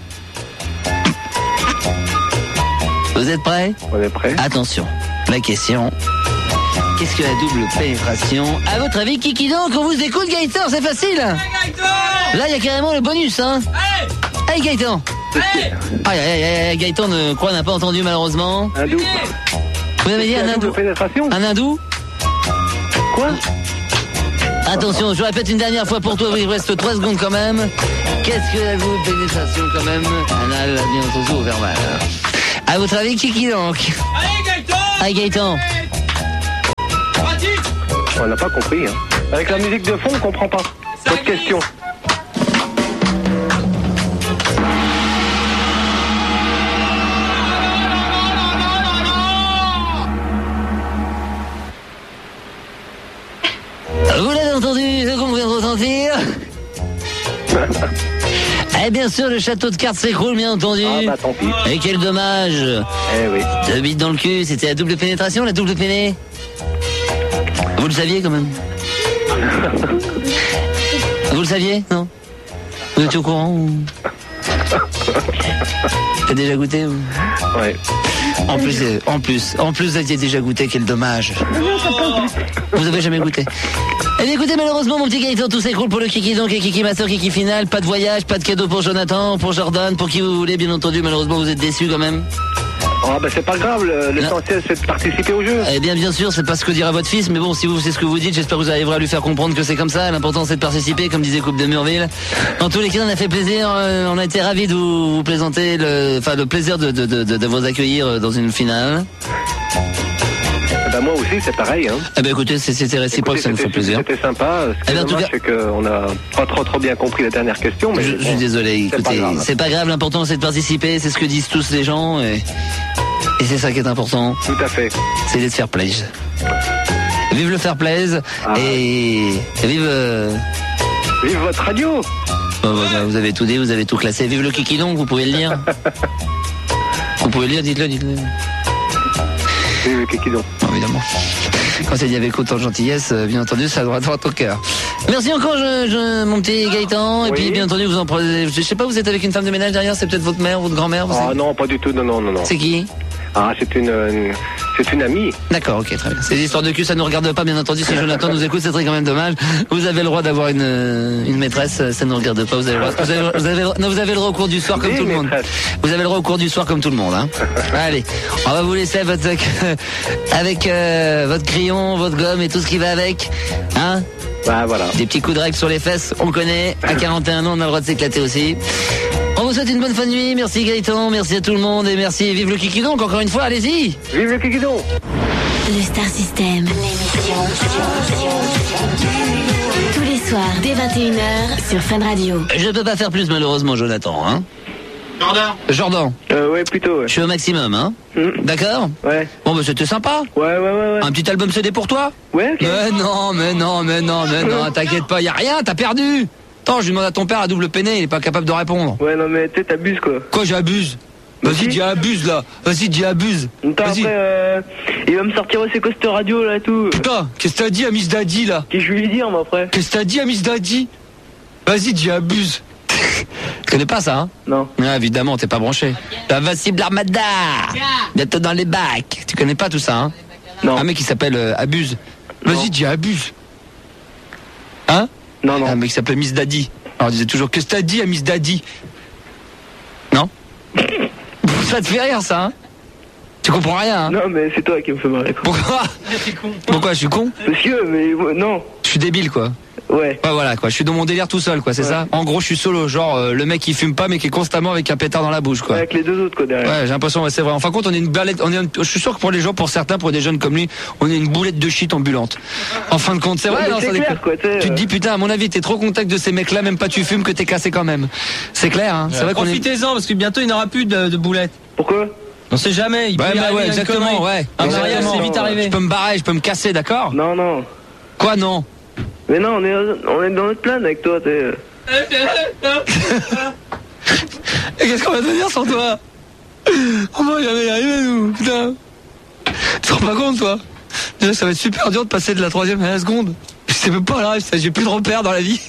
Speaker 4: Vous êtes prêts?
Speaker 3: On est prêts.
Speaker 4: Attention, la question. Qu'est-ce que la double pénétration? À votre avis, qui qui donc? On vous écoute Gaëtan, c'est facile.
Speaker 2: Hey, Gaëtan.
Speaker 4: Là, il y a carrément le bonus, hein.
Speaker 2: Hey.
Speaker 4: Hey Gaëtan.
Speaker 2: Hey.
Speaker 4: Aïe, aïe, aïe, aïe, Gaëtan ne croit n'a pas entendu malheureusement.
Speaker 3: Un double.
Speaker 4: Vous avez dit un
Speaker 3: Un double
Speaker 4: hindou?
Speaker 3: pénétration.
Speaker 4: Un hindou?
Speaker 3: Quoi?
Speaker 4: Attention, je répète une dernière fois pour toi, il reste trois secondes quand même. Qu'est-ce que la double pénétration quand même? Anal, bien entendu, au verbal. À votre avis, qui qui donc?
Speaker 2: Allez, Gaëtan!
Speaker 4: Allez, Gaëtan.
Speaker 2: Pratique!
Speaker 3: On n'a pas compris. Hein. Avec la musique de fond, on comprend pas. Votre question.
Speaker 4: Vous l'avez entendu, ce qu'on vient de ressentir? Eh bien sûr, le château de cartes s'écroule, bien entendu.
Speaker 3: Ah bah tant pis.
Speaker 4: Et quel dommage.
Speaker 3: Eh oui.
Speaker 4: Deux bites dans le cul, c'était la double pénétration, la double péné. Vous le saviez quand même? Vous le saviez? Non? Vous étiez au courant ou... T'as déjà goûté ou...
Speaker 3: Ouais.
Speaker 4: En plus, euh, en plus, en plus, vous aviez déjà goûté, quel dommage. Vous avez jamais goûté. Eh bien, écoutez, malheureusement, mon petit Gaëtan, tout s'écroule pour le Kiki donc et Kiki Master, Kiki Final. Pas de voyage, pas de cadeau pour Jonathan, pour Jordan, pour qui vous voulez, bien entendu. Malheureusement, vous êtes déçus quand même.
Speaker 3: Oh bah c'est pas grave, le- l'essentiel c'est de participer au jeu.
Speaker 4: Eh bien, bien sûr, c'est pas ce que dira votre fils, mais bon, si vous, c'est ce que vous dites, j'espère que vous arriverez à lui faire comprendre que c'est comme ça. L'important, c'est de participer, comme disait Coupe de Murville. Dans tous les cas, on a fait plaisir, euh, on a été ravis de vous, vous présenter le, enfin, le plaisir de, de, de, de, de vous accueillir dans une finale.
Speaker 3: Bah moi aussi c'est pareil. Hein.
Speaker 4: Eh bien, écoutez, c'est- c'était réciproque,
Speaker 3: Écoutez,
Speaker 4: ça nous fait
Speaker 3: c'était-
Speaker 4: plaisir.
Speaker 3: C'était sympa. Ce qui
Speaker 4: Eh
Speaker 3: est
Speaker 4: bien, en tout
Speaker 3: dommage,
Speaker 4: cas-
Speaker 3: c'est qu'on a pas trop trop bien compris la dernière question. Mais
Speaker 4: Je, je
Speaker 3: bon,
Speaker 4: suis désolé,
Speaker 3: c'est pas
Speaker 4: écoutez,
Speaker 3: grave.
Speaker 4: c'est pas grave, l'important c'est de participer, c'est ce que disent tous les gens, et, et c'est ça qui est important,
Speaker 3: Tout à fait.
Speaker 4: c'est d'être fair play. Vive le fair play,
Speaker 3: Ah.
Speaker 4: et, et vive... euh,
Speaker 3: Vive votre radio.
Speaker 4: oh, bah, vous avez tout dit, vous avez tout classé. Vive le Kiki donc, vous pouvez le lire. Vous pouvez le lire, dites-le, dites-le.
Speaker 3: Vive le Kikidon.
Speaker 4: Bon, évidemment. Quand c'est dit avec autant de gentillesse, euh, bien entendu, ça doit droit au cœur. Merci encore, je, je, mon petit Gaëtan. Et
Speaker 3: Oui.
Speaker 4: puis, bien entendu, vous en prenez. Je sais pas, vous êtes avec une femme de ménage derrière, c'est peut-être votre mère, votre grand-mère, vous
Speaker 3: Ah
Speaker 4: savez-
Speaker 3: non, pas du tout. Non, non, non, non.
Speaker 4: C'est qui?
Speaker 3: Ah, c'est une, une- c'est une amie.
Speaker 4: D'accord, ok, très bien. Ces histoires de cul, ça ne nous regarde pas, bien entendu. Si Jonathan nous écoute, c'est très quand même dommage. Vous avez le droit d'avoir une, euh, une maîtresse, ça ne nous regarde pas. Vous avez le droit, vous avez, vous avez, non, vous avez le droit au cours du soir comme
Speaker 3: Des
Speaker 4: tout le monde.
Speaker 3: maîtresses.
Speaker 4: Vous avez le droit au cours du soir comme tout le monde, hein. Allez, on va vous laisser avec, avec euh, votre crayon, votre gomme et tout ce qui va avec, hein.
Speaker 3: Bah voilà.
Speaker 4: Des petits coups de règle sur les fesses, on connaît. À quarante et un ans, on a le droit de s'éclater aussi. On vous souhaite une bonne fin de nuit. Merci Gaëtan, merci à tout le monde et merci. Vive le Kiki donc, encore une fois, allez-y.
Speaker 3: Vive le Kikidon.
Speaker 6: Le Star System, l'émission tous les soirs dès vingt et une heures sur Fun Radio.
Speaker 4: Je peux pas faire plus malheureusement, Jonathan, hein.
Speaker 2: Jordan!
Speaker 4: Jordan,
Speaker 3: Euh, ouais, plutôt. Ouais.
Speaker 4: je suis au maximum, hein.
Speaker 3: Hmm.
Speaker 4: D'accord.
Speaker 3: Ouais.
Speaker 4: Bon, bah c'était sympa.
Speaker 3: Ouais, ouais, ouais, ouais.
Speaker 4: Un petit album C D pour toi.
Speaker 3: Ouais, ok.
Speaker 4: Mais non, mais non, mais non, mais non, t'inquiète pas, y a rien, t'as perdu. Attends, je lui demande à ton père la double peiné, il est pas capable de répondre.
Speaker 3: Ouais, non, mais tu sais, t'abuses quoi.
Speaker 4: Quoi, j'abuse? Vas-y,
Speaker 3: Si.
Speaker 4: dis abuse là. Vas-y, dis abuse.
Speaker 3: Attends,
Speaker 4: Vas-y.
Speaker 3: après, euh, il va me sortir c'est quoi cette radio là et tout.
Speaker 4: Putain, qu'est-ce que t'as dit à Miss Daddy là?
Speaker 3: Qu'est-ce que je vais lui dire, moi, après?
Speaker 4: Qu'est-ce que t'as dit à Miss Daddy? Vas-y, dis abuse. Tu connais pas ça, hein?
Speaker 3: Non.
Speaker 4: Ah, évidemment, t'es pas branché. La Vassi Blarmada. Bientôt dans les bacs. Tu connais pas tout ça, hein?
Speaker 3: Non.
Speaker 4: Un mec qui s'appelle euh, Abuse. Vas-y,
Speaker 3: Non.
Speaker 4: dis abuse. Hein?
Speaker 3: Non, non.
Speaker 4: Un mec qui s'appelait Miss Daddy. Alors, il disait toujours, qu'est-ce que t'as dit à Miss Daddy? Non? Ça te fait rire, ça, hein? Tu comprends rien, hein?
Speaker 3: Non, mais c'est toi qui me fais marrer, quoi.
Speaker 4: Pourquoi? Pourquoi? Je suis con?
Speaker 3: Monsieur, mais ouais, non.
Speaker 4: Je suis débile, quoi.
Speaker 3: Ouais.
Speaker 4: Ouais, voilà, quoi. Je suis dans mon délire tout seul, quoi, c'est
Speaker 3: Ouais.
Speaker 4: ça? En gros, je suis solo. Genre, euh, le mec qui fume pas, mais qui est constamment avec un pétard dans la bouche, quoi.
Speaker 3: Avec les deux autres, quoi, derrière.
Speaker 4: Ouais, j'ai l'impression, ouais, c'est vrai. En fin de compte, on est une balette, on est une- je suis sûr que pour les gens, pour certains, pour des jeunes comme lui, on est une boulette de shit ambulante. En fin de compte, c'est
Speaker 3: Ouais,
Speaker 4: vrai,
Speaker 3: mais
Speaker 4: non,
Speaker 3: c'est
Speaker 4: ça
Speaker 3: clair,
Speaker 4: déconne.
Speaker 3: quoi, tu sais,
Speaker 4: Tu te
Speaker 3: euh.
Speaker 4: dis, putain, à mon avis, t'es trop contact de ces mecs-là, même pas tu fumes, que t'es cassé quand même. C'est clair, hein. C'est vrai qu'on est.
Speaker 7: Profitez-en parce que bientôt il n'y aura plus de, de boulettes.
Speaker 3: Pourquoi?
Speaker 7: On sait jamais. Il peut
Speaker 4: Ouais,
Speaker 7: y
Speaker 4: bah
Speaker 7: arriver
Speaker 4: ouais,
Speaker 7: une
Speaker 4: exactement,
Speaker 7: connerie.
Speaker 4: ouais.
Speaker 7: Un mariage,
Speaker 4: Exactement.
Speaker 7: c'est vite arrivé.
Speaker 4: Je peux me barrer, je peux me casser, d'accord?
Speaker 3: Non, non.
Speaker 4: Quoi, non?
Speaker 3: Mais non, on est, on est dans notre plan avec toi, tu sais.
Speaker 4: Et qu'est-ce qu'on va devenir sans toi? On va jamais y arriver, nous, putain. Tu te rends pas compte, toi? Déjà, ça va être super dur de passer de la troisième à la seconde. Je sais même pas là, j'ai plus de repères dans la vie.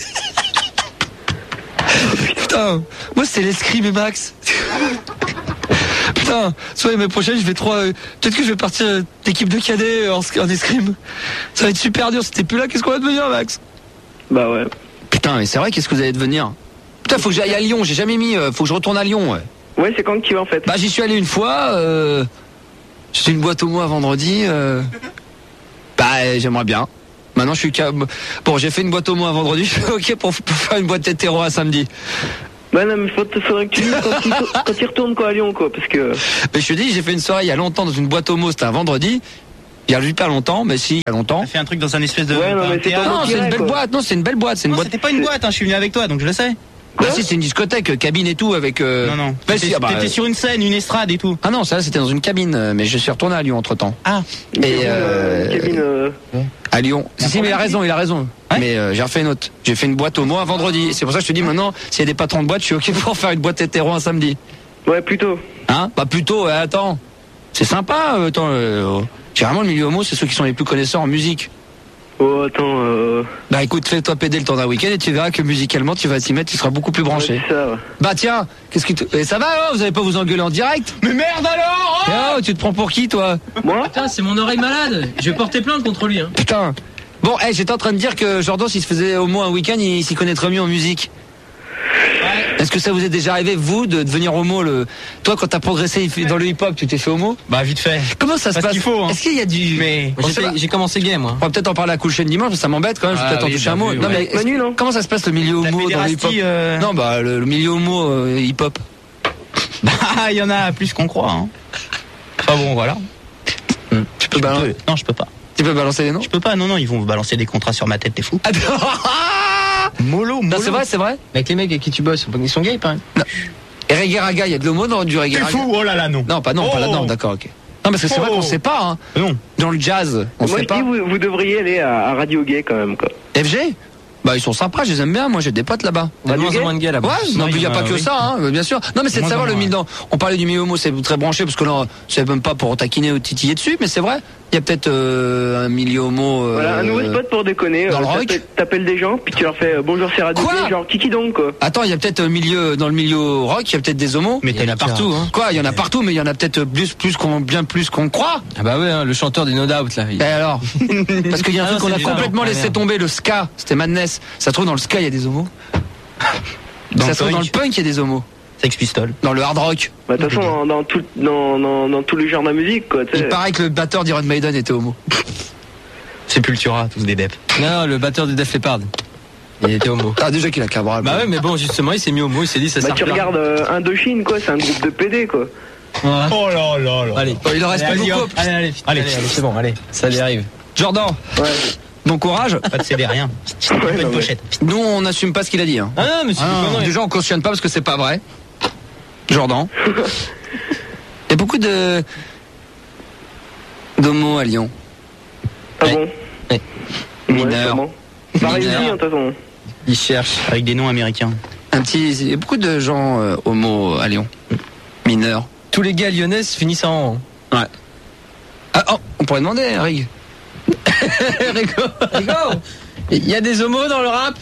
Speaker 4: Putain, moi c'est l'escrime et Max. Putain, soit l'année prochaine, je vais trop. euh, Peut-être que je vais partir euh, d'équipe de cadets euh, en, en escrime. Ça va être super dur. Si t'es plus là, qu'est-ce qu'on va devenir, Max?
Speaker 3: Bah ouais.
Speaker 4: Putain, mais c'est vrai, qu'est-ce que vous allez devenir? Putain, faut que j'aille à Lyon. J'ai jamais mis. euh, faut que je retourne à Lyon. Ouais.
Speaker 3: Ouais, c'est quand que tu vas, en fait?
Speaker 4: Bah, j'y suis allé une fois. Euh, J'ai une boîte au mois vendredi. Euh... Bah, euh, j'aimerais bien.
Speaker 1: Maintenant, je suis ca- bon. J'ai fait une boîte homo un vendredi. Je suis ok pour, pour faire une boîte hétéro un samedi.
Speaker 3: Bah non, mais faut, faudrait que tu dises quand, il, quand il retourne quoi à Lyon, quoi, parce que.
Speaker 1: Mais je te dis, j'ai fait une soirée il y a longtemps dans une boîte homo. C'était un vendredi. Il y a pas longtemps, mais si, il y a longtemps.
Speaker 7: T'as fait un truc dans un espèce de.
Speaker 3: Ouais, non, mais c'est
Speaker 7: théâtre.
Speaker 3: pas-
Speaker 1: Non, c'est une belle
Speaker 3: quoi.
Speaker 1: boîte. Non, c'est une belle boîte. C'est une
Speaker 7: Non,
Speaker 1: boîte.
Speaker 7: c'était pas une boîte, hein, je suis venu avec toi, donc je le sais.
Speaker 1: Ah si, c'est une discothèque, euh, cabine et tout avec. Euh...
Speaker 7: Non, non.
Speaker 1: Bah,
Speaker 7: T'étais
Speaker 1: si, ah bah,
Speaker 7: t'étais
Speaker 1: euh,
Speaker 7: sur une scène, une estrade et tout.
Speaker 1: Ah non, ça c'était dans une cabine, euh, mais je suis retourné à Lyon entre temps.
Speaker 7: Ah.
Speaker 1: Et
Speaker 3: euh,
Speaker 1: euh,
Speaker 3: une cabine. Euh...
Speaker 1: à Lyon. Si, si, mais il a raison, il a raison.
Speaker 7: Ouais.
Speaker 1: Mais euh, j'ai refait une autre. J'ai fait une boîte homo un vendredi. C'est pour ça que je te dis maintenant, s'il y a des patrons de boîte, je suis ok pour faire une boîte hétéro un samedi.
Speaker 3: Ouais, plutôt.
Speaker 1: Hein? Bah plutôt, euh, attends. C'est sympa, euh, attends. Euh, généralement, le milieu homo, c'est ceux qui sont les plus connaisseurs en musique.
Speaker 3: Oh, attends. Euh...
Speaker 1: Bah écoute, fais-toi péder le temps d'un week-end et tu verras que musicalement, tu vas t'y mettre, tu seras beaucoup plus branché.
Speaker 3: Ouais, c'est ça, ouais.
Speaker 1: Bah tiens, qu'est-ce que tu... Eh, ça va alors? Vous allez pas vous engueuler en direct?
Speaker 7: Mais merde alors!
Speaker 1: Eh oh, tu te prends pour qui, toi?
Speaker 3: Moi
Speaker 8: Putain, c'est mon oreille malade. Je vais porter plainte contre lui. Hein.
Speaker 1: Putain. Bon, hey, j'étais en train de dire que Jordan, s'il se faisait au moins un week-end, il s'y connaîtrait mieux en musique. Est-ce que ça vous est déjà arrivé, vous, de devenir homo le... Toi, quand t'as progressé dans le hip-hop, tu t'es fait homo?
Speaker 7: Bah vite fait.
Speaker 1: Comment ça se
Speaker 7: Parce
Speaker 1: passe?
Speaker 7: qu'il faut, hein.
Speaker 1: Est-ce qu'il y a du...
Speaker 7: Mais.
Speaker 1: On sait
Speaker 8: J'ai
Speaker 1: pas.
Speaker 8: j'ai commencé gay, moi.
Speaker 1: On va peut-être en parler à coup de chaîne dimanche, mais ça m'embête quand même, je vais
Speaker 8: Ah
Speaker 1: peut-être en
Speaker 8: oui,
Speaker 1: toucher
Speaker 8: bien
Speaker 1: un mot.
Speaker 8: vu,
Speaker 1: Non,
Speaker 8: ouais.
Speaker 1: mais
Speaker 3: Manu, non
Speaker 1: comment ça se passe le milieu
Speaker 7: T'as
Speaker 1: homo
Speaker 7: fait des
Speaker 1: dans le hip-hop?
Speaker 7: rastis, euh...
Speaker 1: Non, bah le, le milieu homo euh, hip-hop.
Speaker 7: Bah, il y en a plus qu'on croit, hein. Enfin bon, voilà.
Speaker 1: Tu peux,
Speaker 7: Je
Speaker 1: balan-
Speaker 7: peux- Non, je peux pas.
Speaker 1: tu peux balancer les noms?
Speaker 7: Je peux pas, non, non, ils vont balancer des contrats sur ma tête, t'es fou. Mollo,
Speaker 1: Non, c'est vrai, c'est vrai.
Speaker 8: Avec les mecs avec qui tu bosses, ils sont gays, pareil.
Speaker 1: Et reggae raga, il y a de l'homo dans du reggae
Speaker 7: T'es
Speaker 1: raga?
Speaker 7: fou, oh là là, non.
Speaker 1: Non, pas non, pas
Speaker 7: Oh.
Speaker 1: là-dedans, d'accord, ok. Non, parce que c'est
Speaker 7: Oh.
Speaker 1: vrai qu'on sait pas, hein.
Speaker 7: Non.
Speaker 1: Dans le jazz, on
Speaker 3: Moi,
Speaker 1: sait
Speaker 3: je
Speaker 1: pas.
Speaker 3: dis, vous, vous devriez aller à, à Radio Gay quand même, quoi.
Speaker 1: F G? Bah ils sont sympas, je les aime bien, moi j'ai des potes là-bas.
Speaker 8: Il y a de moins
Speaker 3: gay
Speaker 8: en moins de gays là-bas.
Speaker 1: Ouais, non,
Speaker 7: il
Speaker 1: il
Speaker 7: y
Speaker 1: n'y a
Speaker 7: en
Speaker 1: pas
Speaker 7: a,
Speaker 1: que
Speaker 7: oui.
Speaker 1: ça, hein, bien sûr. Non, mais c'est de
Speaker 7: Moins
Speaker 1: savoir
Speaker 7: en
Speaker 1: le
Speaker 7: moins.
Speaker 1: milieu. On parlait du milieu homo, c'est très branché parce que là, c'est même pas pour taquiner ou titiller dessus, mais c'est vrai. Il y a peut-être euh, un milieu homo. Euh,
Speaker 3: Voilà, un nouveau spot pour déconner.
Speaker 1: dans le rock.
Speaker 3: t'appelles- T'appelles des gens, puis tu leur fais euh, bonjour, c'est Radio
Speaker 1: Quoi
Speaker 3: Gay, genre Kiki donc, quoi.
Speaker 1: Attends, il y a peut-être un milieu dans le milieu rock, il y a peut-être des homos.
Speaker 7: Mais
Speaker 8: Il y en a
Speaker 7: t'es
Speaker 8: partout, hein.
Speaker 1: Quoi, il y en a partout, mais il y en a peut-être plus, plus qu'on, bien plus qu'on croit.
Speaker 8: Ah bah ouais, hein, le chanteur des No Doubt là. il-
Speaker 1: Et alors? Parce qu'il y a un
Speaker 8: Ah
Speaker 1: truc
Speaker 8: non,
Speaker 1: qu'on a
Speaker 8: c'est du
Speaker 1: complètement
Speaker 8: talent. Ah,
Speaker 1: laissé
Speaker 8: merde.
Speaker 1: tomber, le ska. C'était Madness. Ça se trouve dans le ska, il y a des homos.
Speaker 7: Dans
Speaker 1: ça
Speaker 7: le
Speaker 1: se trouve dans le
Speaker 7: punk.
Speaker 1: punk, il y a des homos.
Speaker 7: Sex Pistol.
Speaker 1: Dans le hard rock.
Speaker 3: Bah, de toute façon, dans, dans, tout, dans, dans, dans tous les genres de la musique, quoi, tu
Speaker 1: Il
Speaker 3: sais.
Speaker 1: paraît que le batteur d'Iron Maiden était homo.
Speaker 7: Sepultura, tous des deps.
Speaker 8: Non, le batteur de Def Leppard. Il était homo.
Speaker 1: Ah, déjà qu'il a Cabral.
Speaker 8: Bah ouais, mais bon, justement, il s'est mis homo, il s'est dit ça
Speaker 3: Bah,
Speaker 8: sert
Speaker 3: tu
Speaker 8: plus à rien.
Speaker 3: regardes euh, Indochine, quoi, c'est un groupe de P D, quoi.
Speaker 8: Ouais.
Speaker 7: Oh là là là.
Speaker 8: Allez,
Speaker 1: Bon, il en reste
Speaker 8: allez,
Speaker 1: pas
Speaker 8: vas-y,
Speaker 1: beaucoup.
Speaker 8: hop. Allez, allez, allez,
Speaker 7: Allez.
Speaker 8: allez, allez, c'est bon, allez, ça y arrive.
Speaker 1: Jordan,
Speaker 3: Ouais.
Speaker 1: bon courage.
Speaker 7: Pas de C D, rien. Pas
Speaker 3: Ouais,
Speaker 7: de
Speaker 3: non, mais-
Speaker 7: pochette.
Speaker 1: Nous, on n'assume pas ce qu'il a dit. Hein.
Speaker 8: Ah non, mais c'est
Speaker 1: Ah,
Speaker 8: du connerie.
Speaker 1: déjà, on cautionne pas parce que c'est pas vrai. Jordan. Il y a beaucoup de d'homos à Lyon.
Speaker 3: Ah
Speaker 8: Ouais.
Speaker 3: bon?
Speaker 8: Ouais.
Speaker 3: Ouais,
Speaker 1: Mineur.
Speaker 3: sûrement. Pareil
Speaker 1: Mineur.
Speaker 3: ici, hein, de toute façon.
Speaker 8: Il cherche.
Speaker 7: Avec des noms américains.
Speaker 1: Un petit, il y a beaucoup de gens euh, homo à Lyon. Mineurs.
Speaker 8: Tous les gars lyonnais finissent en.
Speaker 1: Ouais. Ah, oh, on pourrait demander, Rig.
Speaker 8: Rigo, Rigo. Il y a des homos dans le rap.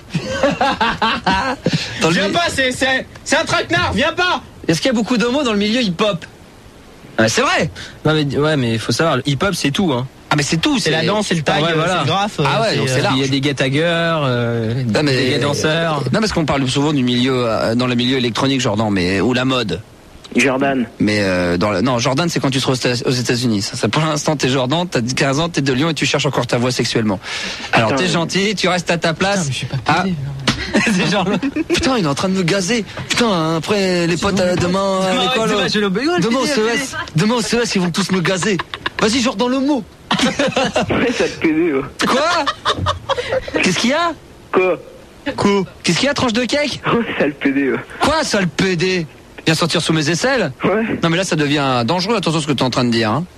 Speaker 1: Dans le
Speaker 7: Viens
Speaker 1: mi-
Speaker 7: pas, c'est, c'est, c'est un traquenard, viens pas.
Speaker 1: Est-ce qu'il y a beaucoup d'homos dans le milieu hip-hop? Ouais, c'est vrai.
Speaker 8: Non mais ouais, mais il faut savoir, le hip-hop c'est tout, hein.
Speaker 1: Ah, mais c'est tout.
Speaker 7: C'est la danse, c'est le tag,
Speaker 8: Ouais, voilà.
Speaker 7: c'est le graphe.
Speaker 1: Ah ouais,
Speaker 7: c'est,
Speaker 1: donc c'est
Speaker 7: euh,
Speaker 1: large.
Speaker 8: Il y a des gay taggers, euh,
Speaker 1: Non, mais-
Speaker 8: des gay danseurs.
Speaker 1: Non, parce qu'on parle souvent du milieu, euh, dans le milieu électronique, Jordan, mais ou la mode.
Speaker 3: Jordan.
Speaker 1: Mais euh, dans le... non, Jordan, c'est quand tu seras aux États- aux États-Unis. Ça, ça, pour l'instant, t'es Jordan, t'as quinze ans, t'es de Lyon et tu cherches encore ta voix sexuellement. Alors,
Speaker 3: Putain,
Speaker 1: t'es
Speaker 3: mais-
Speaker 1: gentil, tu restes à ta place. Ah.
Speaker 8: C'est genre.
Speaker 1: Putain, il est en train de me gazer. Putain, après les potes euh, demain à l'école.
Speaker 8: Demain, je le bégo, le
Speaker 1: Demain au
Speaker 8: P D,
Speaker 1: C E S, demain au C E S, ils vont tous me gazer. Vas-y, Jordan, le mot.
Speaker 3: Ouais, ça te P D, ouais.
Speaker 1: Quoi? Qu'est-ce qu'il y a?
Speaker 3: Quoi?
Speaker 1: Quoi? Qu'est-ce qu'il y a, tranche de cake?
Speaker 3: Ouais, ça le P D, ouais.
Speaker 1: Quoi, ça le P D? Viens sortir sous mes aisselles?
Speaker 3: Ouais.
Speaker 1: Non, mais là, ça devient dangereux, attention à ce que t'es en train de dire. Hein.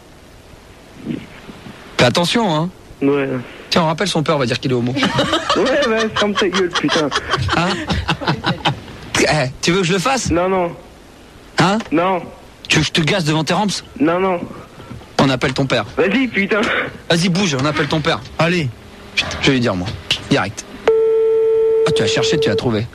Speaker 1: Fais attention, hein.
Speaker 3: Ouais.
Speaker 1: Tiens, on rappelle son père, on va dire qu'il est homo.
Speaker 3: Ouais, ouais, ferme ta gueule, putain.
Speaker 1: Hein? Eh, tu veux que je le fasse?
Speaker 3: Non, non.
Speaker 1: Hein?
Speaker 3: Non.
Speaker 1: Tu veux que je te gaze devant tes ramps?
Speaker 3: Non, non.
Speaker 1: On appelle ton père.
Speaker 3: Vas-y, putain.
Speaker 1: Vas-y, bouge, on appelle ton père.
Speaker 7: Allez.
Speaker 1: Putain, je vais lui dire, moi. Direct. Ah, tu as cherché, tu as trouvé.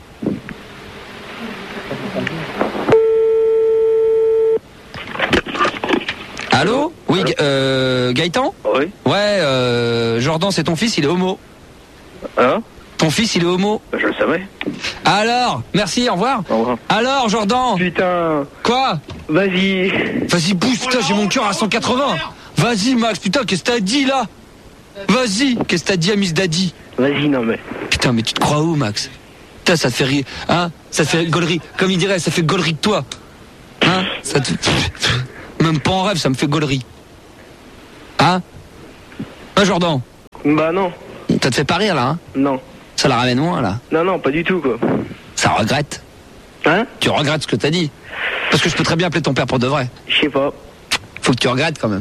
Speaker 1: Allô? Oui, Ga- euh, Gaëtan?
Speaker 3: Oui.
Speaker 1: Ouais, euh, Jordan, c'est ton fils, il est homo.
Speaker 3: Hein?
Speaker 1: Ton fils, il est homo.
Speaker 3: Bah, je le savais.
Speaker 1: Alors, merci, au revoir.
Speaker 3: Au revoir.
Speaker 1: Alors, Jordan?
Speaker 3: Putain.
Speaker 1: Quoi?
Speaker 3: Vas-y.
Speaker 1: Vas-y, bouge, putain, j'ai mon cœur à cent quatre-vingts. Vas-y, Max, putain, qu'est-ce que t'as dit là? Vas-y, qu'est-ce que t'as dit à Miss Daddy?
Speaker 3: Vas-y, non mais.
Speaker 1: Putain, mais tu te crois où, Max? Putain, ça te fait rire, hein? Ça te fait gaulerie. Comme il dirait, ça fait gaulerie de toi. Hein? Ça te... Même pas en rêve, ça me fait gaulerie. Hein? Hein, Jordan?
Speaker 3: Bah non.
Speaker 1: Ça te fait pas rire, là, hein?
Speaker 3: Non.
Speaker 1: Ça la ramène moins, là.
Speaker 3: Non, non, pas du tout, quoi.
Speaker 1: Ça regrette.
Speaker 3: Hein?
Speaker 1: Tu regrettes ce que t'as dit. Parce que je peux très bien appeler ton père pour de vrai.
Speaker 3: Je sais pas.
Speaker 1: Faut que tu regrettes, quand même.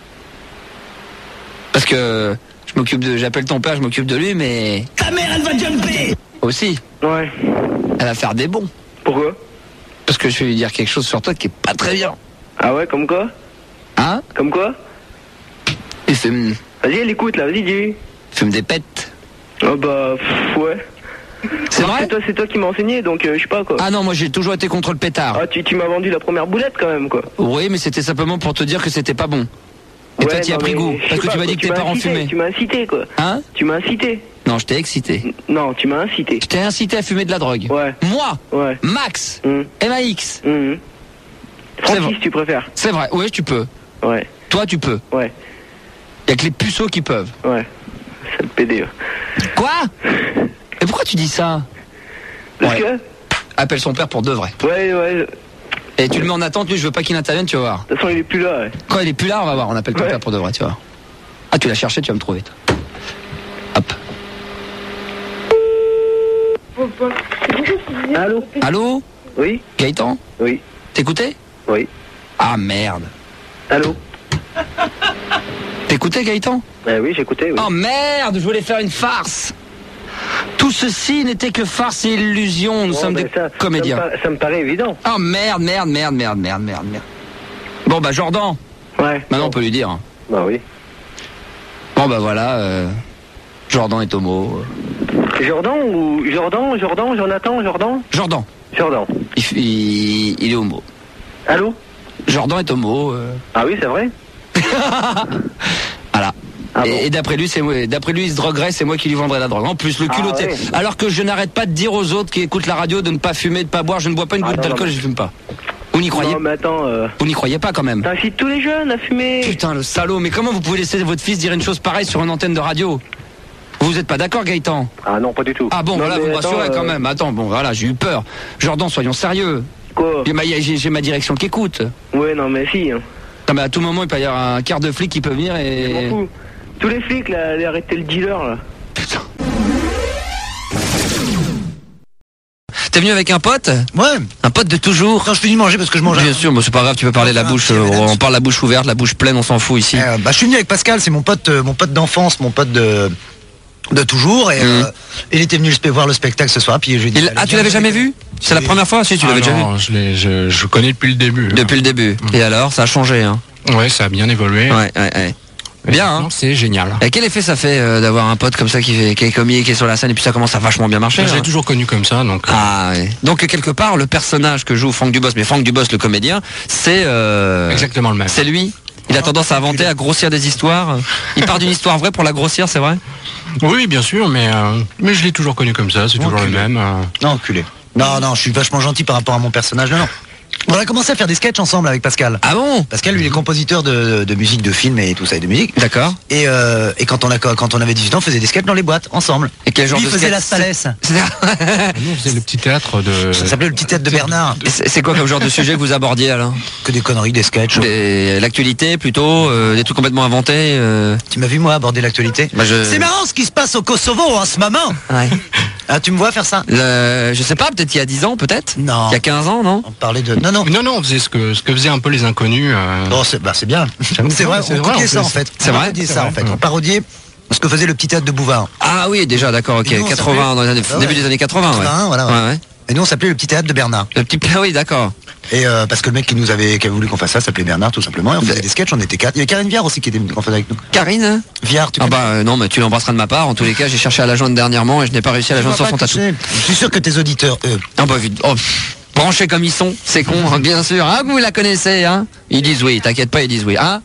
Speaker 1: Parce que je m'occupe de... J'appelle ton père, je m'occupe de lui, mais...
Speaker 9: Ta mère, elle va jumper!
Speaker 1: Aussi.
Speaker 3: Ouais.
Speaker 1: Elle va faire des bons.
Speaker 3: Pourquoi?
Speaker 1: Parce que je vais lui dire quelque chose sur toi qui est pas très bien.
Speaker 3: Ah ouais, comme quoi?
Speaker 1: Hein?
Speaker 3: Comme quoi?
Speaker 1: Il fume...
Speaker 3: Vas-y, elle écoute, là, vas-y, dis.
Speaker 1: fume des pètes.
Speaker 3: Oh bah, pff, ouais.
Speaker 1: C'est
Speaker 3: Non,
Speaker 1: vrai?
Speaker 3: C'est toi, c'est toi qui m'as enseigné, donc euh, je sais pas, quoi.
Speaker 1: Ah non, moi j'ai toujours été contre le pétard.
Speaker 3: Ah, tu, tu m'as vendu la première boulette, quand même, quoi.
Speaker 1: Oui, mais c'était simplement pour te dire que c'était pas bon. Et
Speaker 3: Ouais,
Speaker 1: toi, t'y as
Speaker 3: non,
Speaker 1: pris
Speaker 3: mais
Speaker 1: goût.
Speaker 3: je
Speaker 1: Parce
Speaker 3: sais
Speaker 1: que
Speaker 3: pas,
Speaker 1: tu m'as dit
Speaker 3: quoi,
Speaker 1: que tes
Speaker 3: m'as
Speaker 1: parents
Speaker 3: incité,
Speaker 1: fumaient.
Speaker 3: Tu m'as incité, quoi.
Speaker 1: Hein?
Speaker 3: Tu m'as incité.
Speaker 1: Non, je t'ai excité.
Speaker 3: Non, tu m'as incité.
Speaker 1: Je t'ai incité à fumer de la drogue.
Speaker 3: Ouais.
Speaker 1: Moi,
Speaker 3: Ouais.
Speaker 1: Max,
Speaker 3: Hum,
Speaker 1: M A X.
Speaker 3: hum.
Speaker 1: C'est
Speaker 3: Francis, tu préfères?
Speaker 1: C'est vrai, oui, tu peux.
Speaker 3: Ouais,
Speaker 1: Toi, tu peux.
Speaker 3: ouais,
Speaker 1: Il y a que les puceaux qui peuvent.
Speaker 3: ouais. C'est le P D.
Speaker 1: Quoi? Et pourquoi tu dis ça?
Speaker 3: Parce
Speaker 1: Ouais. Appelle son père pour de vrai.
Speaker 3: que Ouais, ouais.
Speaker 1: Et tu le mets en attente, lui, je veux pas qu'il intervienne, tu vas voir.
Speaker 3: De toute façon, il est plus là, ouais.
Speaker 1: Quand il est plus là, on va voir, on appelle ton
Speaker 3: Ouais.
Speaker 1: père pour de vrai, tu vas voir. Ah, tu l'as cherché, tu vas me trouver. toi. Hop.
Speaker 3: Allô?
Speaker 1: Allô?
Speaker 3: Oui?
Speaker 1: Gaëtan?
Speaker 3: Oui.
Speaker 1: T'écoutais?
Speaker 3: Oui.
Speaker 1: Ah merde.
Speaker 3: Allô?
Speaker 1: T'écoutais, Gaëtan?
Speaker 3: Eh oui, j'écoutais, oui.
Speaker 1: Oh merde, je voulais faire une farce. Tout ceci n'était que farce et illusion. Nous
Speaker 3: Bon,
Speaker 1: sommes
Speaker 3: ben,
Speaker 1: des
Speaker 3: ça,
Speaker 1: comédiens.
Speaker 3: Ça me, pa- ça me paraît évident.
Speaker 1: Oh merde, merde, merde, merde, merde, merde, merde. Bon bah Jordan,
Speaker 3: Ouais.
Speaker 1: maintenant on peut lui dire.
Speaker 3: Bah oui.
Speaker 1: Bon bah voilà, euh, Jordan est homo.
Speaker 3: Jordan ou... Jordan, Jordan, Jonathan, Jordan?
Speaker 1: Jordan,
Speaker 3: Jordan.
Speaker 1: il, f- il, il est homo.
Speaker 3: Allô?
Speaker 1: Jordan est homo. euh.
Speaker 3: Ah oui, c'est vrai?
Speaker 1: Voilà.
Speaker 3: Ah
Speaker 1: et
Speaker 3: bon.
Speaker 1: et d'après lui, c'est moi- d'après lui, il se droguerait, c'est moi qui lui vendrais la drogue. En plus, le
Speaker 3: Ah
Speaker 1: culotté.
Speaker 3: ouais.
Speaker 1: Alors que je n'arrête pas de dire aux autres qui écoutent la radio de ne pas fumer, de pas boire. Je ne bois pas une
Speaker 3: Ah
Speaker 1: goutte
Speaker 3: non,
Speaker 1: d'alcool,
Speaker 3: non,
Speaker 1: je fume pas. Vous n'y croyez,
Speaker 3: Non, mais attends, euh...
Speaker 1: vous n'y croyez pas quand même.
Speaker 3: t'incites tous les jeunes à fumer.
Speaker 1: Putain, le salaud. Mais comment vous pouvez laisser votre fils dire une chose pareille sur une antenne de radio? Vous êtes pas d'accord, Gaëtan?
Speaker 3: Ah non, pas du tout.
Speaker 1: Ah bon,
Speaker 3: Non,
Speaker 1: voilà,
Speaker 3: mais
Speaker 1: vous me
Speaker 3: attends,
Speaker 1: rassurez quand
Speaker 3: euh,
Speaker 1: même. Attends, bon, voilà, j'ai eu peur. Jordan, soyons sérieux.
Speaker 3: Quoi?
Speaker 1: J'ai ma, j'ai- j'ai ma direction qui écoute.
Speaker 3: Ouais, non, mais si. Hein.
Speaker 1: Non, mais à tout moment, il peut y avoir un quart de flic qui peut venir
Speaker 3: Je
Speaker 1: et...
Speaker 3: m'en fous. Tous les flics, là, allez arrêter le dealer, là.
Speaker 1: Putain. T'es venu avec un pote?
Speaker 10: Ouais.
Speaker 1: Un pote de toujours?
Speaker 10: Quand je finis de manger parce que je mange.
Speaker 1: Bien sûr, bon, c'est pas grave, tu peux parler la
Speaker 10: Enfin,
Speaker 1: bouche,
Speaker 10: un petit
Speaker 1: euh,
Speaker 10: M and M's.
Speaker 1: on parle la bouche ouverte, la bouche pleine, on s'en fout ici.
Speaker 10: Euh, bah, je suis venu avec Pascal, c'est mon pote, euh, mon pote d'enfance, mon pote de de toujours, et
Speaker 1: Mhm.
Speaker 10: euh, il était venu le spe- voir le spectacle ce soir, puis je lui ai dit.
Speaker 1: Il-
Speaker 10: allez,
Speaker 1: ah, tu
Speaker 10: viens,
Speaker 1: l'avais jamais
Speaker 10: viens.
Speaker 1: vu? C'est la
Speaker 10: Oui.
Speaker 1: première fois? Si, tu
Speaker 11: Ah
Speaker 1: l'avais déjà vu.
Speaker 11: non, je, l'ai- je, je connais depuis le début.
Speaker 1: Depuis le début. Et alors, ça a changé, hein?
Speaker 11: Ouais, ça a bien évolué.
Speaker 1: Ouais, ouais, ouais.
Speaker 11: Et
Speaker 1: Bien,
Speaker 11: maintenant,
Speaker 1: hein?
Speaker 11: c'est génial.
Speaker 1: Et quel effet ça fait euh, d'avoir un pote comme ça qui, fait, qui est comique, qui est sur la scène, et puis ça commence à vachement bien marcher?
Speaker 11: Je l'ai
Speaker 1: hein.
Speaker 11: toujours connu comme ça, donc.
Speaker 1: Ah, ouais. Donc quelque part, le personnage que joue Franck Dubos, mais Franck Dubos, le comédien, c'est euh,
Speaker 11: Exactement le même.
Speaker 1: c'est lui. Il a tendance à inventer, à grossir des histoires. Il part d'une histoire vraie pour la grossir, c'est vrai?
Speaker 11: Oui, bien sûr, mais, euh, mais je l'ai toujours connu comme ça, c'est toujours le
Speaker 10: Enculé.
Speaker 11: même. euh.
Speaker 10: Non, enculé. Non, non, je suis vachement gentil par rapport à mon personnage. Non, non. On a commencé à faire des sketchs ensemble avec Pascal.
Speaker 1: Ah bon?
Speaker 10: Pascal, lui, il est compositeur de, de musique, de films et tout ça, et de musique.
Speaker 1: D'accord.
Speaker 10: Et, euh, et quand on a quand on avait dix-huit ans, on faisait des sketchs dans les boîtes ensemble.
Speaker 1: Et quel genre
Speaker 10: Lui,
Speaker 1: de
Speaker 10: il faisait
Speaker 1: sketch?
Speaker 10: la Salès.
Speaker 11: Nous, on faisait le petit théâtre de.
Speaker 10: Ça s'appelait le petit tête de Bernard.
Speaker 1: Et C'est c'est quoi comme genre de sujet que vous abordiez alors?
Speaker 10: Que des conneries, des sketchs.
Speaker 1: Des- L'actualité plutôt, euh, des trucs complètement inventés. euh.
Speaker 10: Tu m'as vu moi aborder l'actualité.
Speaker 1: Bah, je...
Speaker 10: C'est marrant ce qui se passe au Kosovo en ce moment.
Speaker 1: Ouais.
Speaker 10: Ah, tu me vois faire ça?
Speaker 1: Le- je sais pas, peut-être il y a dix ans, peut-être?
Speaker 10: Non.
Speaker 1: Il y a quinze ans, non?
Speaker 10: On parlait de. Non, non.
Speaker 11: Non, non, on faisait ce que, ce que faisaient un peu les inconnus. euh.
Speaker 10: Oh, c'est bah, c'est bien. C'est vrai,
Speaker 11: c'est
Speaker 10: on
Speaker 11: vrai,
Speaker 10: copiait
Speaker 11: en
Speaker 10: ça
Speaker 11: plus.
Speaker 10: en fait.
Speaker 1: C'est
Speaker 10: On
Speaker 1: vrai
Speaker 10: parodiait
Speaker 11: C'est
Speaker 10: ça
Speaker 11: vrai.
Speaker 10: en fait. On parodiait ce que faisait le petit théâtre de Bouvard.
Speaker 1: Ah oui, déjà, d'accord, ok.
Speaker 10: Et nous, on
Speaker 1: quatre-vingts, dans les années,
Speaker 10: Ah ouais.
Speaker 1: début des années quatre-vingts, ouais.
Speaker 10: quatre-vingts, voilà, ouais.
Speaker 1: ouais, ouais.
Speaker 10: Et nous on s'appelait le petit théâtre de Bernard.
Speaker 1: Le petit plat, oui, d'accord.
Speaker 10: Et euh, parce que le mec qui nous avait, qui a voulu qu'on fasse ça s'appelait Bernard tout simplement. Et on faisait des sketchs, on était quatre. Il y avait Karine Viard aussi qui était en fait avec nous.
Speaker 1: Karine, hein?
Speaker 10: Viard, tu
Speaker 1: Ah
Speaker 10: connais
Speaker 1: bah euh, non, mais tu l'embrasseras de ma part. En tous les cas, j'ai cherché à la joindre dernièrement et je n'ai pas réussi à la
Speaker 10: Tu
Speaker 1: joindre
Speaker 10: vas
Speaker 1: sur son
Speaker 10: pas
Speaker 1: tatou.
Speaker 10: toucher. Je suis sûr que tes auditeurs, eux.
Speaker 1: Ah bah vite. Oh, pff, branchés comme ils sont, c'est con, hein, bien sûr. Ah, vous la connaissez, hein? Ils disent oui, t'inquiète pas, ils disent oui. Hein?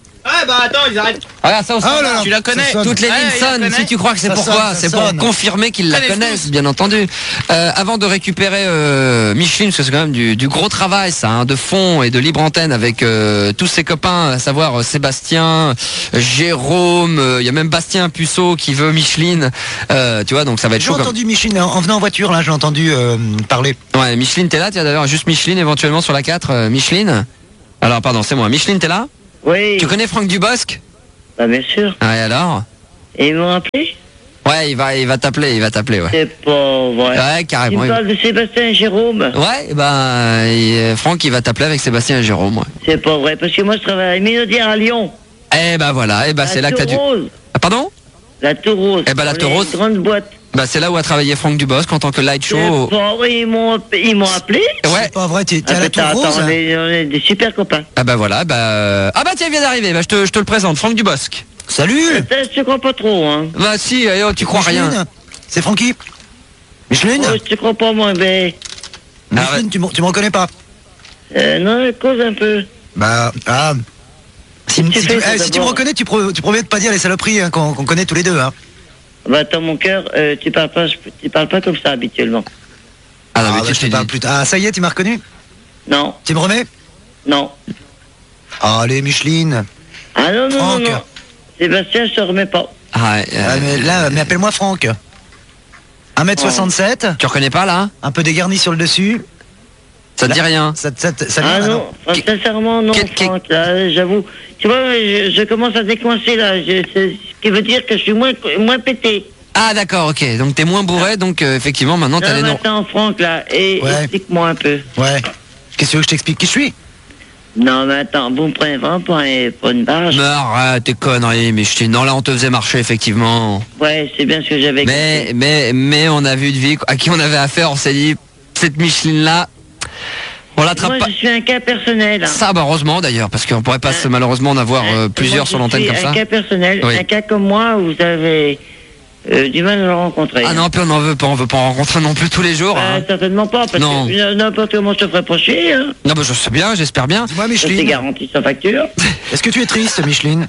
Speaker 2: bah attends, ils arrêtent.
Speaker 1: Regarde ça aussi.
Speaker 10: Oh là là,
Speaker 7: Tu la connais?
Speaker 10: ça sonne.
Speaker 1: Toutes les
Speaker 7: Ouais,
Speaker 1: lignes
Speaker 7: il la
Speaker 1: sonnent.
Speaker 7: connaît.
Speaker 1: Si tu crois que c'est
Speaker 10: Ça
Speaker 1: pourquoi,
Speaker 10: sonne, ça
Speaker 1: c'est pour
Speaker 10: sonne.
Speaker 1: confirmer qu'ils la
Speaker 7: Connais
Speaker 1: connaissent,
Speaker 7: tous.
Speaker 1: bien entendu. Euh, avant de récupérer euh, Micheline, parce que c'est quand même du, du gros travail, ça, hein, de fond et de libre antenne avec euh, tous ses copains, à savoir euh, Sébastien, Jérôme, euh, il y a même Bastien Puceau qui veut Micheline. Euh, tu vois, donc ça va être
Speaker 10: J'ai
Speaker 1: chaud. Comme...
Speaker 10: entendu Micheline en en venant en voiture, là, j'ai entendu euh, parler.
Speaker 1: Ouais, Micheline, t'es là? Tiens, d'ailleurs, juste Micheline éventuellement sur la quatre. euh, Micheline. Alors, pardon, c'est moi. Micheline, t'es là?
Speaker 9: Oui,
Speaker 1: Tu connais Franck Dubosc?
Speaker 9: bah bien sûr.
Speaker 1: Ouais, alors?
Speaker 9: Et ils m'ont appelé?
Speaker 1: Ouais, il va, il va t'appeler, il va t'appeler, ouais.
Speaker 9: C'est pas vrai.
Speaker 1: Ouais,
Speaker 9: Tu
Speaker 1: carrément.
Speaker 9: me
Speaker 1: il-
Speaker 9: parles de Sébastien et Jérôme?
Speaker 1: Ouais, et ben, il- Franck, il va t'appeler avec Sébastien et Jérôme, ouais.
Speaker 9: C'est pas vrai, parce que moi je travaille à la Minaudière à Lyon.
Speaker 1: Eh ben voilà, eh ben c'est là que t'as dû.
Speaker 9: Tour Rose.
Speaker 1: Ah, pardon?
Speaker 9: La Tour Rose.
Speaker 1: Eh ben, la
Speaker 9: Dans
Speaker 1: Tour
Speaker 9: les
Speaker 1: Rose.
Speaker 9: Grande boîte.
Speaker 1: Bah c'est là où a travaillé Franck Dubosc en tant que light show.
Speaker 9: C'est pas vrai, ils m'ont ils m'ont appelé.
Speaker 1: Ouais.
Speaker 10: C'est pas vrai, t'es t'es
Speaker 9: Ah,
Speaker 10: à la Tour
Speaker 9: attends,
Speaker 10: Rose
Speaker 9: attends, on est, on est des super copains.
Speaker 1: Ah bah voilà, bah euh, ah bah tiens, il vient d'arriver. Bah je te, je te le présente, Franck Dubosc.
Speaker 10: Salut
Speaker 9: Ça, je te crois pas trop, hein.
Speaker 1: Bah si, eh, oh, tu crois rien.
Speaker 10: Micheline C'est Francky Micheline
Speaker 9: Oh, je te crois pas, moi, mais.
Speaker 10: Micheline, tu, me- tu me reconnais pas
Speaker 9: Euh, non, cause un peu.
Speaker 10: Bah, ah. Si,
Speaker 9: Qu'est-ce que
Speaker 10: si
Speaker 9: tu
Speaker 10: tu,
Speaker 9: fais,
Speaker 10: eh,
Speaker 9: toi,
Speaker 10: si tu me
Speaker 9: d'abord
Speaker 10: reconnais, tu, pro- tu promets de pas dire les saloperies hein, qu'on qu'on connaît tous les deux. Hein.
Speaker 9: Bah, attends, mon cœur, euh, tu parles pas, tu parles pas comme ça habituellement.
Speaker 1: Ah non,
Speaker 10: Ah,
Speaker 1: mais
Speaker 10: bah,
Speaker 1: tu
Speaker 10: je
Speaker 1: t'es
Speaker 10: te parle
Speaker 1: dit.
Speaker 10: plus tard. Ah, ça y est, tu m'as reconnu
Speaker 9: Non,
Speaker 10: Tu me remets
Speaker 9: non.
Speaker 10: Allez, Micheline.
Speaker 9: Ah non, non,
Speaker 10: Franck.
Speaker 9: non, non. Sébastien, je te remets pas.
Speaker 1: Ah, ouais, euh,
Speaker 10: Ah, mais là, mais appelle-moi Franck. un mètre soixante-sept,
Speaker 1: tu reconnais pas là?
Speaker 10: un peu dégarni sur le dessus.
Speaker 1: Ça te dit rien?
Speaker 10: Ça, ça, ça, ça
Speaker 9: Ah
Speaker 10: vient,
Speaker 9: non, Franck, sincèrement, non,
Speaker 1: Qu'est- qu'est-
Speaker 9: Franck, là, j'avoue. Tu vois, je, je commence à décoincer, là. Je- c'est- ce qui veut dire que je suis moins, moins pété.
Speaker 1: Ah d'accord, ok. Donc t'es moins bourré, donc euh, effectivement maintenant t'as
Speaker 9: Non,
Speaker 1: les
Speaker 9: mais
Speaker 1: noms.
Speaker 9: attends, Franck, là, et
Speaker 10: Ouais.
Speaker 9: explique-moi un peu.
Speaker 10: Ouais. Qu'est-ce que tu veux que je t'explique qui je suis
Speaker 9: Non, mais attends, vous me prenez vraiment pour, un- pour une barge.
Speaker 1: Mais arrête tes conneries, mais je t'ai. Non là on te faisait marcher effectivement.
Speaker 9: Ouais, c'est bien ce que j'avais
Speaker 1: Mais mais mais on a vu de vie à qui on avait affaire, on s'est dit cette Micheline là, on l'attrape
Speaker 9: Moi,
Speaker 1: pas.
Speaker 9: je suis un cas personnel. hein.
Speaker 1: Ça, bah heureusement d'ailleurs, parce qu'on pourrait pas se- malheureusement en avoir euh,
Speaker 9: Hein,
Speaker 1: plusieurs
Speaker 9: moi,
Speaker 1: sur
Speaker 9: je
Speaker 1: l'antenne
Speaker 9: suis
Speaker 1: comme ça.
Speaker 9: Un cas personnel,
Speaker 1: Oui.
Speaker 9: un cas comme moi, vous avez euh, du mal à le rencontrer.
Speaker 1: Ah non, puis on en veut pas, on veut pas en rencontrer non plus tous les jours.
Speaker 9: Bah,
Speaker 1: hein.
Speaker 9: certainement pas, parce
Speaker 1: Non.
Speaker 9: que n- n'importe comment je te ferais pas chier. Hein.
Speaker 1: Non, bah je sais bien, j'espère bien.
Speaker 10: Dis-moi,
Speaker 9: Ça, c'est
Speaker 10: Micheline.
Speaker 9: garanti sans facture.
Speaker 10: Est-ce que tu es triste, Micheline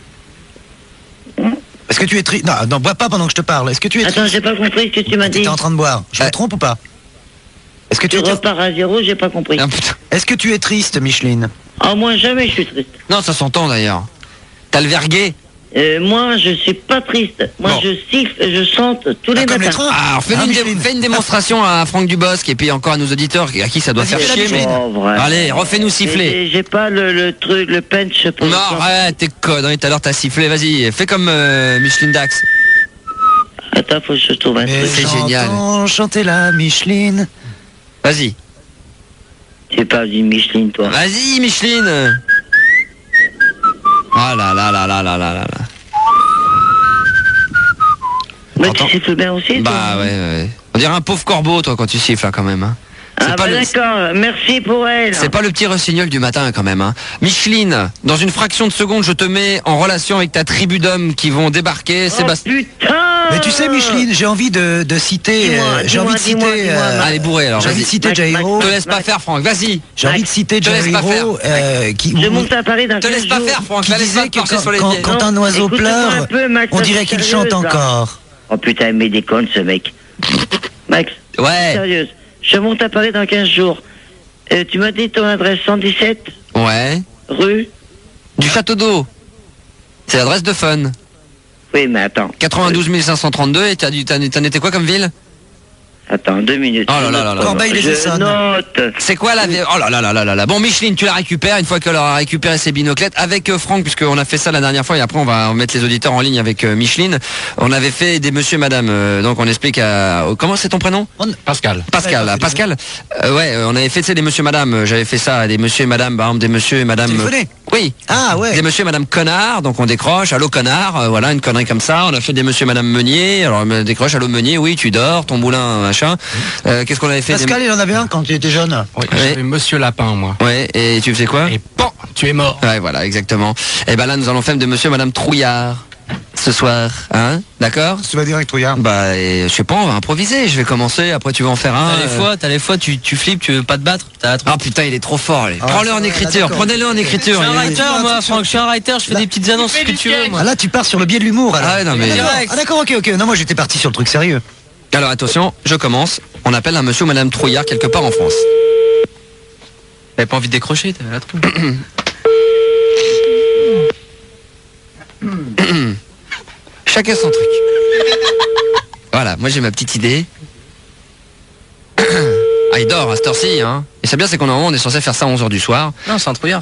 Speaker 10: Est-ce que tu es triste Non, non, bois pas pendant que je te parle. Est-ce que tu es
Speaker 9: Attends,
Speaker 10: triste
Speaker 9: j'ai pas compris ce que tu m'as dit.
Speaker 10: T'étais en train de boire. Je me
Speaker 1: Euh.
Speaker 10: trompe ou pas Est-ce que tu
Speaker 9: Tu
Speaker 10: es
Speaker 9: repars à zéro, j'ai pas compris.
Speaker 1: Ah, putain.
Speaker 10: Est-ce que tu es triste, Micheline
Speaker 9: Ah, moi, jamais je suis triste.
Speaker 1: Non, ça s'entend d'ailleurs. T'as le vergué.
Speaker 9: Euh, moi, je suis pas triste. Moi,
Speaker 1: Bon.
Speaker 9: je siffle, je chante tous les
Speaker 10: Ah, comme les
Speaker 9: matins.
Speaker 10: trains
Speaker 1: Ah, alors fais,
Speaker 10: Ah,
Speaker 1: une, dé-
Speaker 10: Micheline.
Speaker 1: fais une démonstration à Franck Dubosc et puis encore à nos auditeurs à qui ça doit
Speaker 10: Vas-y,
Speaker 1: faire
Speaker 10: fais la
Speaker 1: chier. Mais...
Speaker 10: Micheline.
Speaker 9: Oh, vrai.
Speaker 1: Allez, refais-nous siffler.
Speaker 9: J'ai j'ai pas le, le truc, le punch pour
Speaker 1: Non,
Speaker 9: le faire.
Speaker 1: arrête tes conneries, tout à l'heure t'as sifflé, vas-y, fais comme euh, Micheline Dax.
Speaker 9: Attends, faut que je trouve un
Speaker 10: Mais
Speaker 9: truc.
Speaker 1: c'est génial.
Speaker 10: j'entends chanter la Micheline.
Speaker 1: Vas-y,
Speaker 9: Tu parles d'une Micheline, toi.
Speaker 1: vas-y Micheline. Ah là là là là là là là là.
Speaker 9: Mais
Speaker 1: Attends.
Speaker 9: tu siffles bien aussi, toi.
Speaker 1: Bah ouais, ouais. On dirait un pauvre corbeau toi quand tu siffles là quand même. Hein. C'est
Speaker 9: Ah
Speaker 1: pas
Speaker 9: bah
Speaker 1: le-
Speaker 9: d'accord, merci pour elle.
Speaker 1: C'est pas le petit rossignol du matin quand même. Hein. Micheline, dans une fraction de seconde, je te mets en relation avec ta tribu d'hommes qui vont débarquer.
Speaker 9: Oh
Speaker 1: Sébastien.
Speaker 9: putain.
Speaker 10: Mais tu sais, Micheline, j'ai envie de, de citer.
Speaker 9: Dis-moi,
Speaker 10: euh, j'ai
Speaker 9: dis-moi,
Speaker 10: envie de
Speaker 9: dis-moi,
Speaker 10: citer.
Speaker 9: dis-moi,
Speaker 10: euh,
Speaker 9: Max.
Speaker 1: Allez bourré alors,
Speaker 10: j'ai envie
Speaker 1: vas-y.
Speaker 10: de citer
Speaker 9: Max,
Speaker 10: Jairo.
Speaker 1: Te laisse pas faire Franck, vas-y.
Speaker 10: J'ai envie de citer
Speaker 1: Te laisse pas
Speaker 10: Jairo. euh, qui
Speaker 9: Je
Speaker 10: où-
Speaker 9: monte à Paris dans
Speaker 1: Te
Speaker 9: quinze
Speaker 1: laisse pas
Speaker 9: jours.
Speaker 1: faire Franck,
Speaker 10: qui
Speaker 1: la laisse pas
Speaker 10: disait
Speaker 1: te
Speaker 10: que
Speaker 1: marcher
Speaker 10: quand,
Speaker 1: sur les
Speaker 10: quand-
Speaker 1: pieds.
Speaker 10: quand
Speaker 9: Non,
Speaker 10: un oiseau
Speaker 9: écoute-moi
Speaker 10: pleure,
Speaker 9: un peu, Max,
Speaker 10: on
Speaker 9: ça,
Speaker 10: dirait
Speaker 9: c'est
Speaker 10: qu'il
Speaker 9: sérieuse,
Speaker 10: chante
Speaker 9: là.
Speaker 10: encore.
Speaker 9: Oh putain, il met des connes, ce mec. Max,
Speaker 1: Ouais,
Speaker 9: sérieuse. Je monte à Paris dans quinze jours. Euh, tu m'as dit ton adresse cent dix-sept,
Speaker 1: ouais.
Speaker 9: rue.
Speaker 1: Du château d'eau. C'est l'adresse de Fun.
Speaker 9: Oui, mais attends.
Speaker 1: quatre-vingt-douze mille cinq cent trente-deux et t'as dû- t'as- t'en étais quoi comme ville?
Speaker 9: Attends, deux minutes.
Speaker 1: Oh là là là là.
Speaker 9: Je note.
Speaker 1: C'est quoi la... Oh là là là là là là. Bon, Micheline, tu la récupères une fois qu'elle aura récupéré ses binoclettes avec euh, Franck, puisqu'on a fait ça la dernière fois et après on va mettre les auditeurs en ligne avec euh, Micheline. On avait fait des monsieur et madame, euh, donc on explique à... Comment c'est ton prénom?
Speaker 11: Pascal.
Speaker 1: Pascal,
Speaker 10: Ouais,
Speaker 1: ah, Pascal. Euh, ouais, euh, on avait fait tu sais, des monsieur et madame, euh, j'avais fait ça à des monsieur et madame, par exemple des monsieur et madame...
Speaker 10: Téléphoné
Speaker 1: Oui.
Speaker 10: Ah ouais.
Speaker 1: Des monsieur et madame connard, donc on décroche, allô connard, euh, voilà, une connerie comme ça. On a fait des monsieur et madame Meunier, alors on décroche, allô Meunier, oui, tu dors, ton moulin, machin. Euh, Qu'est-ce qu'on avait fait?
Speaker 10: Pascal, il en avait un quand tu étais jeune.
Speaker 11: Oui, j'avais Monsieur Lapin, moi.
Speaker 1: Des... Ouais, et tu faisais quoi?
Speaker 11: Et pan, tu es mort.
Speaker 1: Ouais, voilà, exactement. Et ben là, nous allons faire de monsieur et madame Trouillard. ce soir, hein? D'accord?
Speaker 10: Tu vas dire avec Trouillard?
Speaker 1: Bah, et, je sais pas, on va improviser. Je vais commencer. Après, tu vas en faire un.
Speaker 8: T'as les
Speaker 1: euh.
Speaker 8: fois, t'as les fois, tu, tu flippes, tu veux pas te battre. T'as
Speaker 1: Ah putain, il est trop fort. Allez.
Speaker 10: Ah,
Speaker 1: Prends-le en
Speaker 10: ouais,
Speaker 1: écriture.
Speaker 10: d'accord.
Speaker 1: Prenez-le en
Speaker 8: Je
Speaker 1: écriture.
Speaker 8: suis un
Speaker 1: Il est-
Speaker 8: writer, moi, Franck. Je suis un writer. Je fais des petites annonces, ce que tu veux, moi.
Speaker 10: Ah là, tu pars sur le biais de l'humour. alors.
Speaker 1: Ah ouais, non, mais-
Speaker 10: Ah, d'accord. Ah, d'accord, ok, ok. Non, moi j'étais parti sur le truc sérieux.
Speaker 1: Alors attention, je commence. On appelle un monsieur ou madame Trouillard quelque part en France.
Speaker 8: T'avais pas envie de décrocher, t'avais la trouille.
Speaker 1: Chacun son truc. Voilà, moi j'ai ma petite idée. Ah, il dort à cette heure-ci, hein. Et c'est bien, c'est qu'on normalement on est censé faire ça à onze heures du soir.
Speaker 8: Non, c'est un trouillard.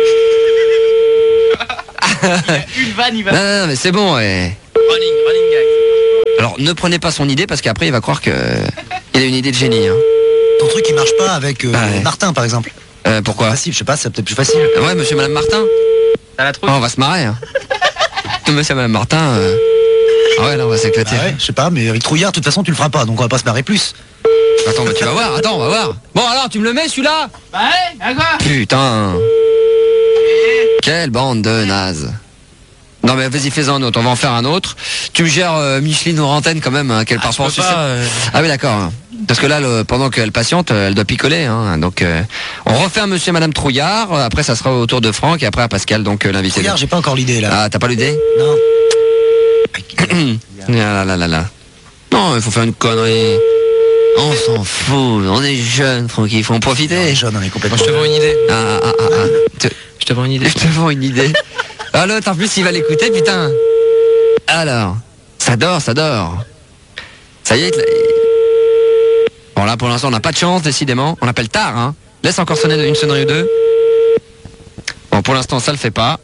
Speaker 7: Une vanne, il va.
Speaker 1: Non, non, non, mais c'est bon, ouais.
Speaker 7: Running, running gag.
Speaker 1: Alors ne prenez pas son idée parce qu'après il va croire que il a une idée de génie, hein.
Speaker 10: Ton truc il marche pas avec euh,
Speaker 1: Ah ouais.
Speaker 10: Martin par exemple.
Speaker 1: Euh, pourquoi?
Speaker 10: Facile, je sais pas, c'est peut-être plus facile.
Speaker 1: Ouais, monsieur et madame Martin.
Speaker 8: T'as la
Speaker 1: Oh,
Speaker 8: trouille.
Speaker 1: on va se marrer, hein. Monsieur et madame Martin. euh, Ah ouais, là on va s'éclater.
Speaker 10: Ah ouais, je sais pas, mais avec Trouillard, de toute façon tu le feras pas, donc on va pas se marrer plus.
Speaker 1: Attends, bah, tu vas voir, attends, on va voir. Bon alors, tu me le mets celui-là?
Speaker 7: Bah ouais, à quoi?
Speaker 1: Putain. Quelle bande de nazes. Non mais vas-y, fais-en un autre, on va en faire un autre. Tu me gères euh, Micheline Orantène quand même, hein, qu'elle
Speaker 8: Ah,
Speaker 1: part
Speaker 8: je
Speaker 1: pas en
Speaker 8: peux
Speaker 1: sucette.
Speaker 8: pas, euh,
Speaker 1: Ah oui d'accord. hein. Parce que là, le- pendant qu'elle patiente, euh, elle doit picoler. Hein, donc euh, on refait un monsieur et madame Trouillard, euh, après ça sera au tour de Franck et après à Pascal, donc euh, l'invité.
Speaker 10: Trouillard, j'ai pas encore l'idée là.
Speaker 1: Ah, t'as pas l'idée?
Speaker 10: Non.
Speaker 1: Ah là là là là. Non, il faut faire une connerie. On s'en fout, on est jeunes, Franck, il faut en
Speaker 10: On
Speaker 1: profiter.
Speaker 10: est jeune, on est complètement.
Speaker 8: Moi, je te vends une idée.
Speaker 1: Ah, ah, ah, ah. Te-
Speaker 8: Je te vends une idée.
Speaker 1: Je te vends une idée. Ah l'autre, en plus, il va l'écouter, putain. Alors, ça dort, ça dort. Ça y est. Bon, là, pour l'instant, on n'a pas de chance, décidément. On appelle tard, hein. Laisse encore sonner une sonnerie ou deux. Bon, pour l'instant, ça le fait pas.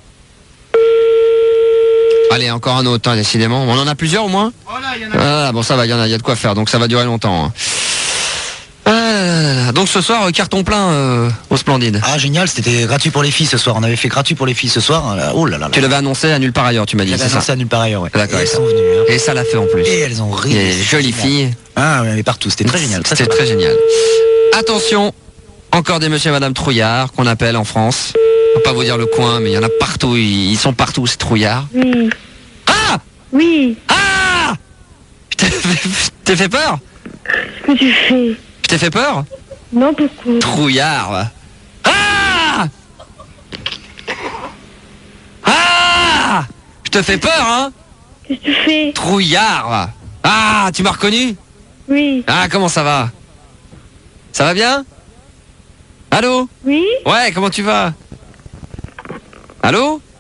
Speaker 1: Allez, encore un autre, hein, décidément. On en a plusieurs au moins?
Speaker 7: Oh là, il y en a.
Speaker 1: Ah, bon, ça va, il y en a, il y a de quoi faire, donc ça va durer longtemps. hein. Ah, là, là, là, là. Donc ce soir, euh, carton plein euh, au Splendide.
Speaker 10: Ah génial, c'était gratuit pour les filles ce soir. On avait fait gratuit pour les filles ce soir. Là, oh là là là.
Speaker 1: Tu l'avais annoncé à nulle part ailleurs, tu m'as dit,
Speaker 10: J'avais
Speaker 1: c'est ça?
Speaker 10: annoncé à nulle part ailleurs, ouais.
Speaker 1: D'accord,
Speaker 10: Et elles
Speaker 1: et ça-
Speaker 10: sont venues. hein.
Speaker 1: Et ça l'a fait en plus.
Speaker 10: Et elles ont ri.
Speaker 1: Il y a des
Speaker 10: c'est
Speaker 1: jolies
Speaker 10: génial.
Speaker 1: filles.
Speaker 10: Ah, mais partout, c'était très génial. Ça,
Speaker 1: C'était
Speaker 10: c'est
Speaker 1: très génial. Attention, encore des monsieur et madame Trouillard qu'on appelle en France. Je peux pas vous dire le coin, mais il y en a partout. Ils ils sont partout, ces Trouillards.
Speaker 9: Oui.
Speaker 1: Ah!
Speaker 9: Oui.
Speaker 1: Ah! Je t'ai fait, je t'ai fait peur?
Speaker 9: Qu'est-ce que tu fais?
Speaker 1: Je t'ai fait peur?
Speaker 9: Non, pourquoi?
Speaker 1: Trouillard. va. Ah! Ah! Je te fais peur, hein?
Speaker 9: Qu'est-ce que tu fais?
Speaker 1: Trouillard. va. Ah, tu m'as reconnu?
Speaker 9: Oui.
Speaker 1: Ah, comment ça va? Ça va bien? Allô?
Speaker 9: Oui?
Speaker 1: Ouais, comment tu vas? Allô?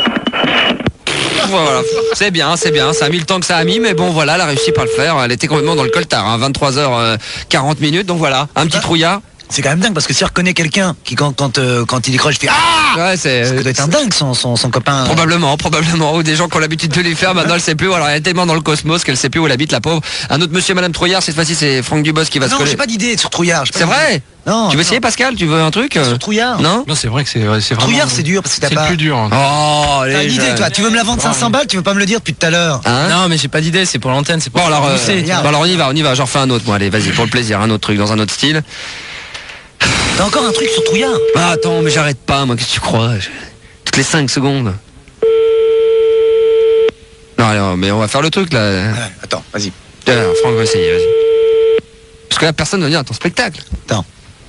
Speaker 1: Voilà, c'est bien, c'est bien, ça a mis le temps que ça a mis, mais bon voilà, elle a réussi par le faire, elle était complètement dans le coltard, hein, vingt-trois heures quarante minutes, donc voilà, un petit trouillard.
Speaker 10: C'est quand même dingue parce que si reconnaît quelqu'un qui quand quand euh, quand il décroche, il fait ah.
Speaker 1: Ouais, c'est.
Speaker 10: Ça doit être un dingue son son, son copain.
Speaker 1: Probablement, probablement, ou des gens qui ont l'habitude de les faire, maintenant elle sait plus, alors elle est tellement dans le cosmos qu'elle sait plus où elle habite, la pauvre. Un autre monsieur et madame Trouillard, cette fois-ci c'est Franck Dubos qui va se
Speaker 10: Non,
Speaker 1: coller.
Speaker 10: j'ai pas d'idée sur Trouillard. j'ai pas
Speaker 1: C'est
Speaker 10: d'idée.
Speaker 1: vrai?
Speaker 10: Non.
Speaker 1: Tu veux
Speaker 10: non.
Speaker 1: essayer Pascal? Tu veux un truc? euh
Speaker 10: Sur Trouillard?
Speaker 1: Non?
Speaker 11: Non, c'est vrai que c'est c'est vraiment.
Speaker 10: Trouillard, c'est dur parce que t'as
Speaker 11: C'est
Speaker 10: pas.
Speaker 11: le plus dur. hein.
Speaker 1: Oh,
Speaker 10: T'as
Speaker 1: les
Speaker 10: une idée,
Speaker 1: jeunes.
Speaker 10: toi. Tu veux me la vendre cinq cents balles, tu veux pas me le dire depuis tout à l'heure.
Speaker 1: Hein?
Speaker 8: Non, mais j'ai pas d'idée, c'est pour l'antenne, c'est pour
Speaker 1: Bon alors, euh,
Speaker 8: pousser.
Speaker 1: bon, alors on y va, on y va, j'en refais un autre, moi, allez, vas-y, pour le plaisir, un autre truc, dans un autre style.
Speaker 10: T'as encore un truc sur Trouillard?
Speaker 1: Ah, attends, mais j'arrête pas, moi, qu'est-ce que tu crois? Je- Toutes les cinq secondes. Non, allez, mais on va faire le truc, là.
Speaker 10: Ouais, attends, vas-y.
Speaker 1: Euh, Franck va essayer, vas-y. Parce que là, personne ne vient à ton spectacle.
Speaker 10: Attends.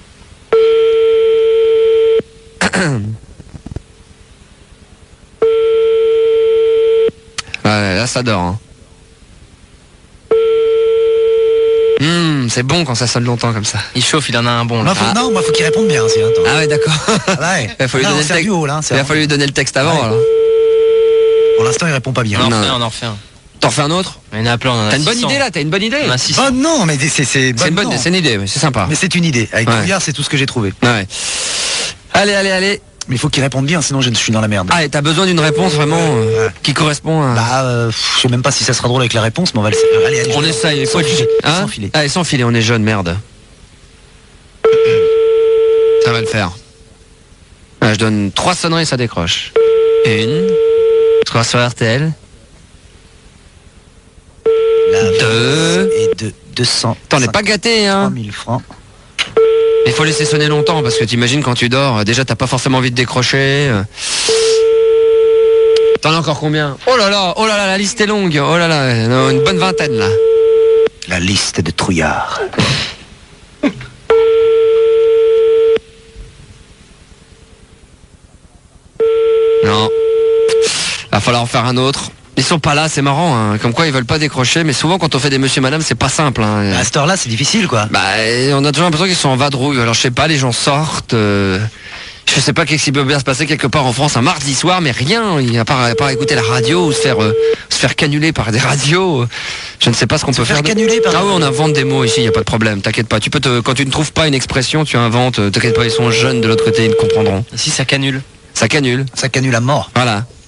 Speaker 1: Ouais, là, ça dort, hein. Hum, c'est bon quand ça sonne longtemps comme ça.
Speaker 8: Il chauffe, il en a un bon.
Speaker 10: Non,
Speaker 8: là.
Speaker 10: faut,
Speaker 1: Ah.
Speaker 10: non, moi faut qu'il réponde bien aussi. Attends.
Speaker 1: Ah ouais, d'accord.
Speaker 10: Ouais.
Speaker 1: Il a fallu
Speaker 10: Là,
Speaker 1: donner
Speaker 10: on
Speaker 1: le
Speaker 10: sert
Speaker 1: texte.
Speaker 10: du haut, là. c'est
Speaker 1: Il a
Speaker 10: vrai.
Speaker 1: fallu lui donner le texte avant,
Speaker 10: Ouais.
Speaker 1: alors.
Speaker 10: Pour l'instant, il répond pas bien.
Speaker 8: On en
Speaker 1: Non.
Speaker 8: refait un, on en refait un.
Speaker 1: T'en refais un autre?
Speaker 8: Il y en a plein, on en a
Speaker 1: T'as une bonne
Speaker 8: six cents.
Speaker 1: idée, là? T'as une bonne idée?
Speaker 8: On en a six cents.
Speaker 10: Oh non, mais c'est c'est
Speaker 1: C'est une bonne,
Speaker 10: non.
Speaker 1: c'est une idée, mais c'est sympa.
Speaker 10: Mais c'est une idée. Avec
Speaker 1: Ouais.
Speaker 10: Trouillard, c'est tout ce que j'ai trouvé.
Speaker 1: Ouais. Allez, allez, allez.
Speaker 10: Mais il faut qu'il réponde bien, sinon je suis dans la merde.
Speaker 1: Ah, et t'as besoin d'une réponse vraiment euh,
Speaker 10: Ouais.
Speaker 1: qui correspond à...
Speaker 10: Bah, euh, pff, je sais même pas si ça sera drôle avec la réponse, mais on va le. euh, Allez, allez.
Speaker 1: on
Speaker 10: je-
Speaker 1: essaye, il faut
Speaker 10: sans
Speaker 1: être-
Speaker 10: filet.
Speaker 1: Hein
Speaker 10: Sans filet.
Speaker 1: Allez, sans filet, on est jeune, merde. Ça va le faire. Ah, je donne trois sonneries, ça décroche. Une. Trois sur R T L.
Speaker 10: La
Speaker 1: Deux.
Speaker 10: Et de deux cents.
Speaker 1: T'en es pas gâté,
Speaker 10: trois
Speaker 1: hein.
Speaker 10: mille francs.
Speaker 1: Il faut laisser sonner longtemps parce que t'imagines quand tu dors, euh, déjà t'as pas forcément envie de décrocher. euh.
Speaker 12: T'en as encore combien? Oh là là, oh là là, la liste est longue. Oh là là, une bonne vingtaine là.
Speaker 10: La liste de trouillards.
Speaker 12: Non. Va falloir en faire un autre. Ils sont pas là, c'est marrant, hein. Comme quoi ils veulent pas décrocher, mais souvent quand on fait des monsieur madame, c'est pas simple, hein.
Speaker 10: À cette heure-là, c'est difficile, quoi.
Speaker 12: Bah, on a toujours l'impression qu'ils sont en vadrouille. Alors je sais pas, les gens sortent. Euh... Je sais pas qu'est-ce qui peut bien se passer quelque part en France un mardi soir, mais rien, à part, à part écouter la radio ou se faire euh, se faire canuler par des radios. Je ne sais pas ce qu'on peut faire.
Speaker 10: faire canuler par
Speaker 12: Ah oui, on invente des mots ici, y a pas de problème, t'inquiète pas. Tu peux te, quand tu ne trouves pas une expression, tu inventes. T'inquiète pas, ils sont jeunes de l'autre côté, ils ne comprendront.
Speaker 7: Si ça canule.
Speaker 12: Ça canule.
Speaker 10: Ça canule à mort.
Speaker 12: Voilà.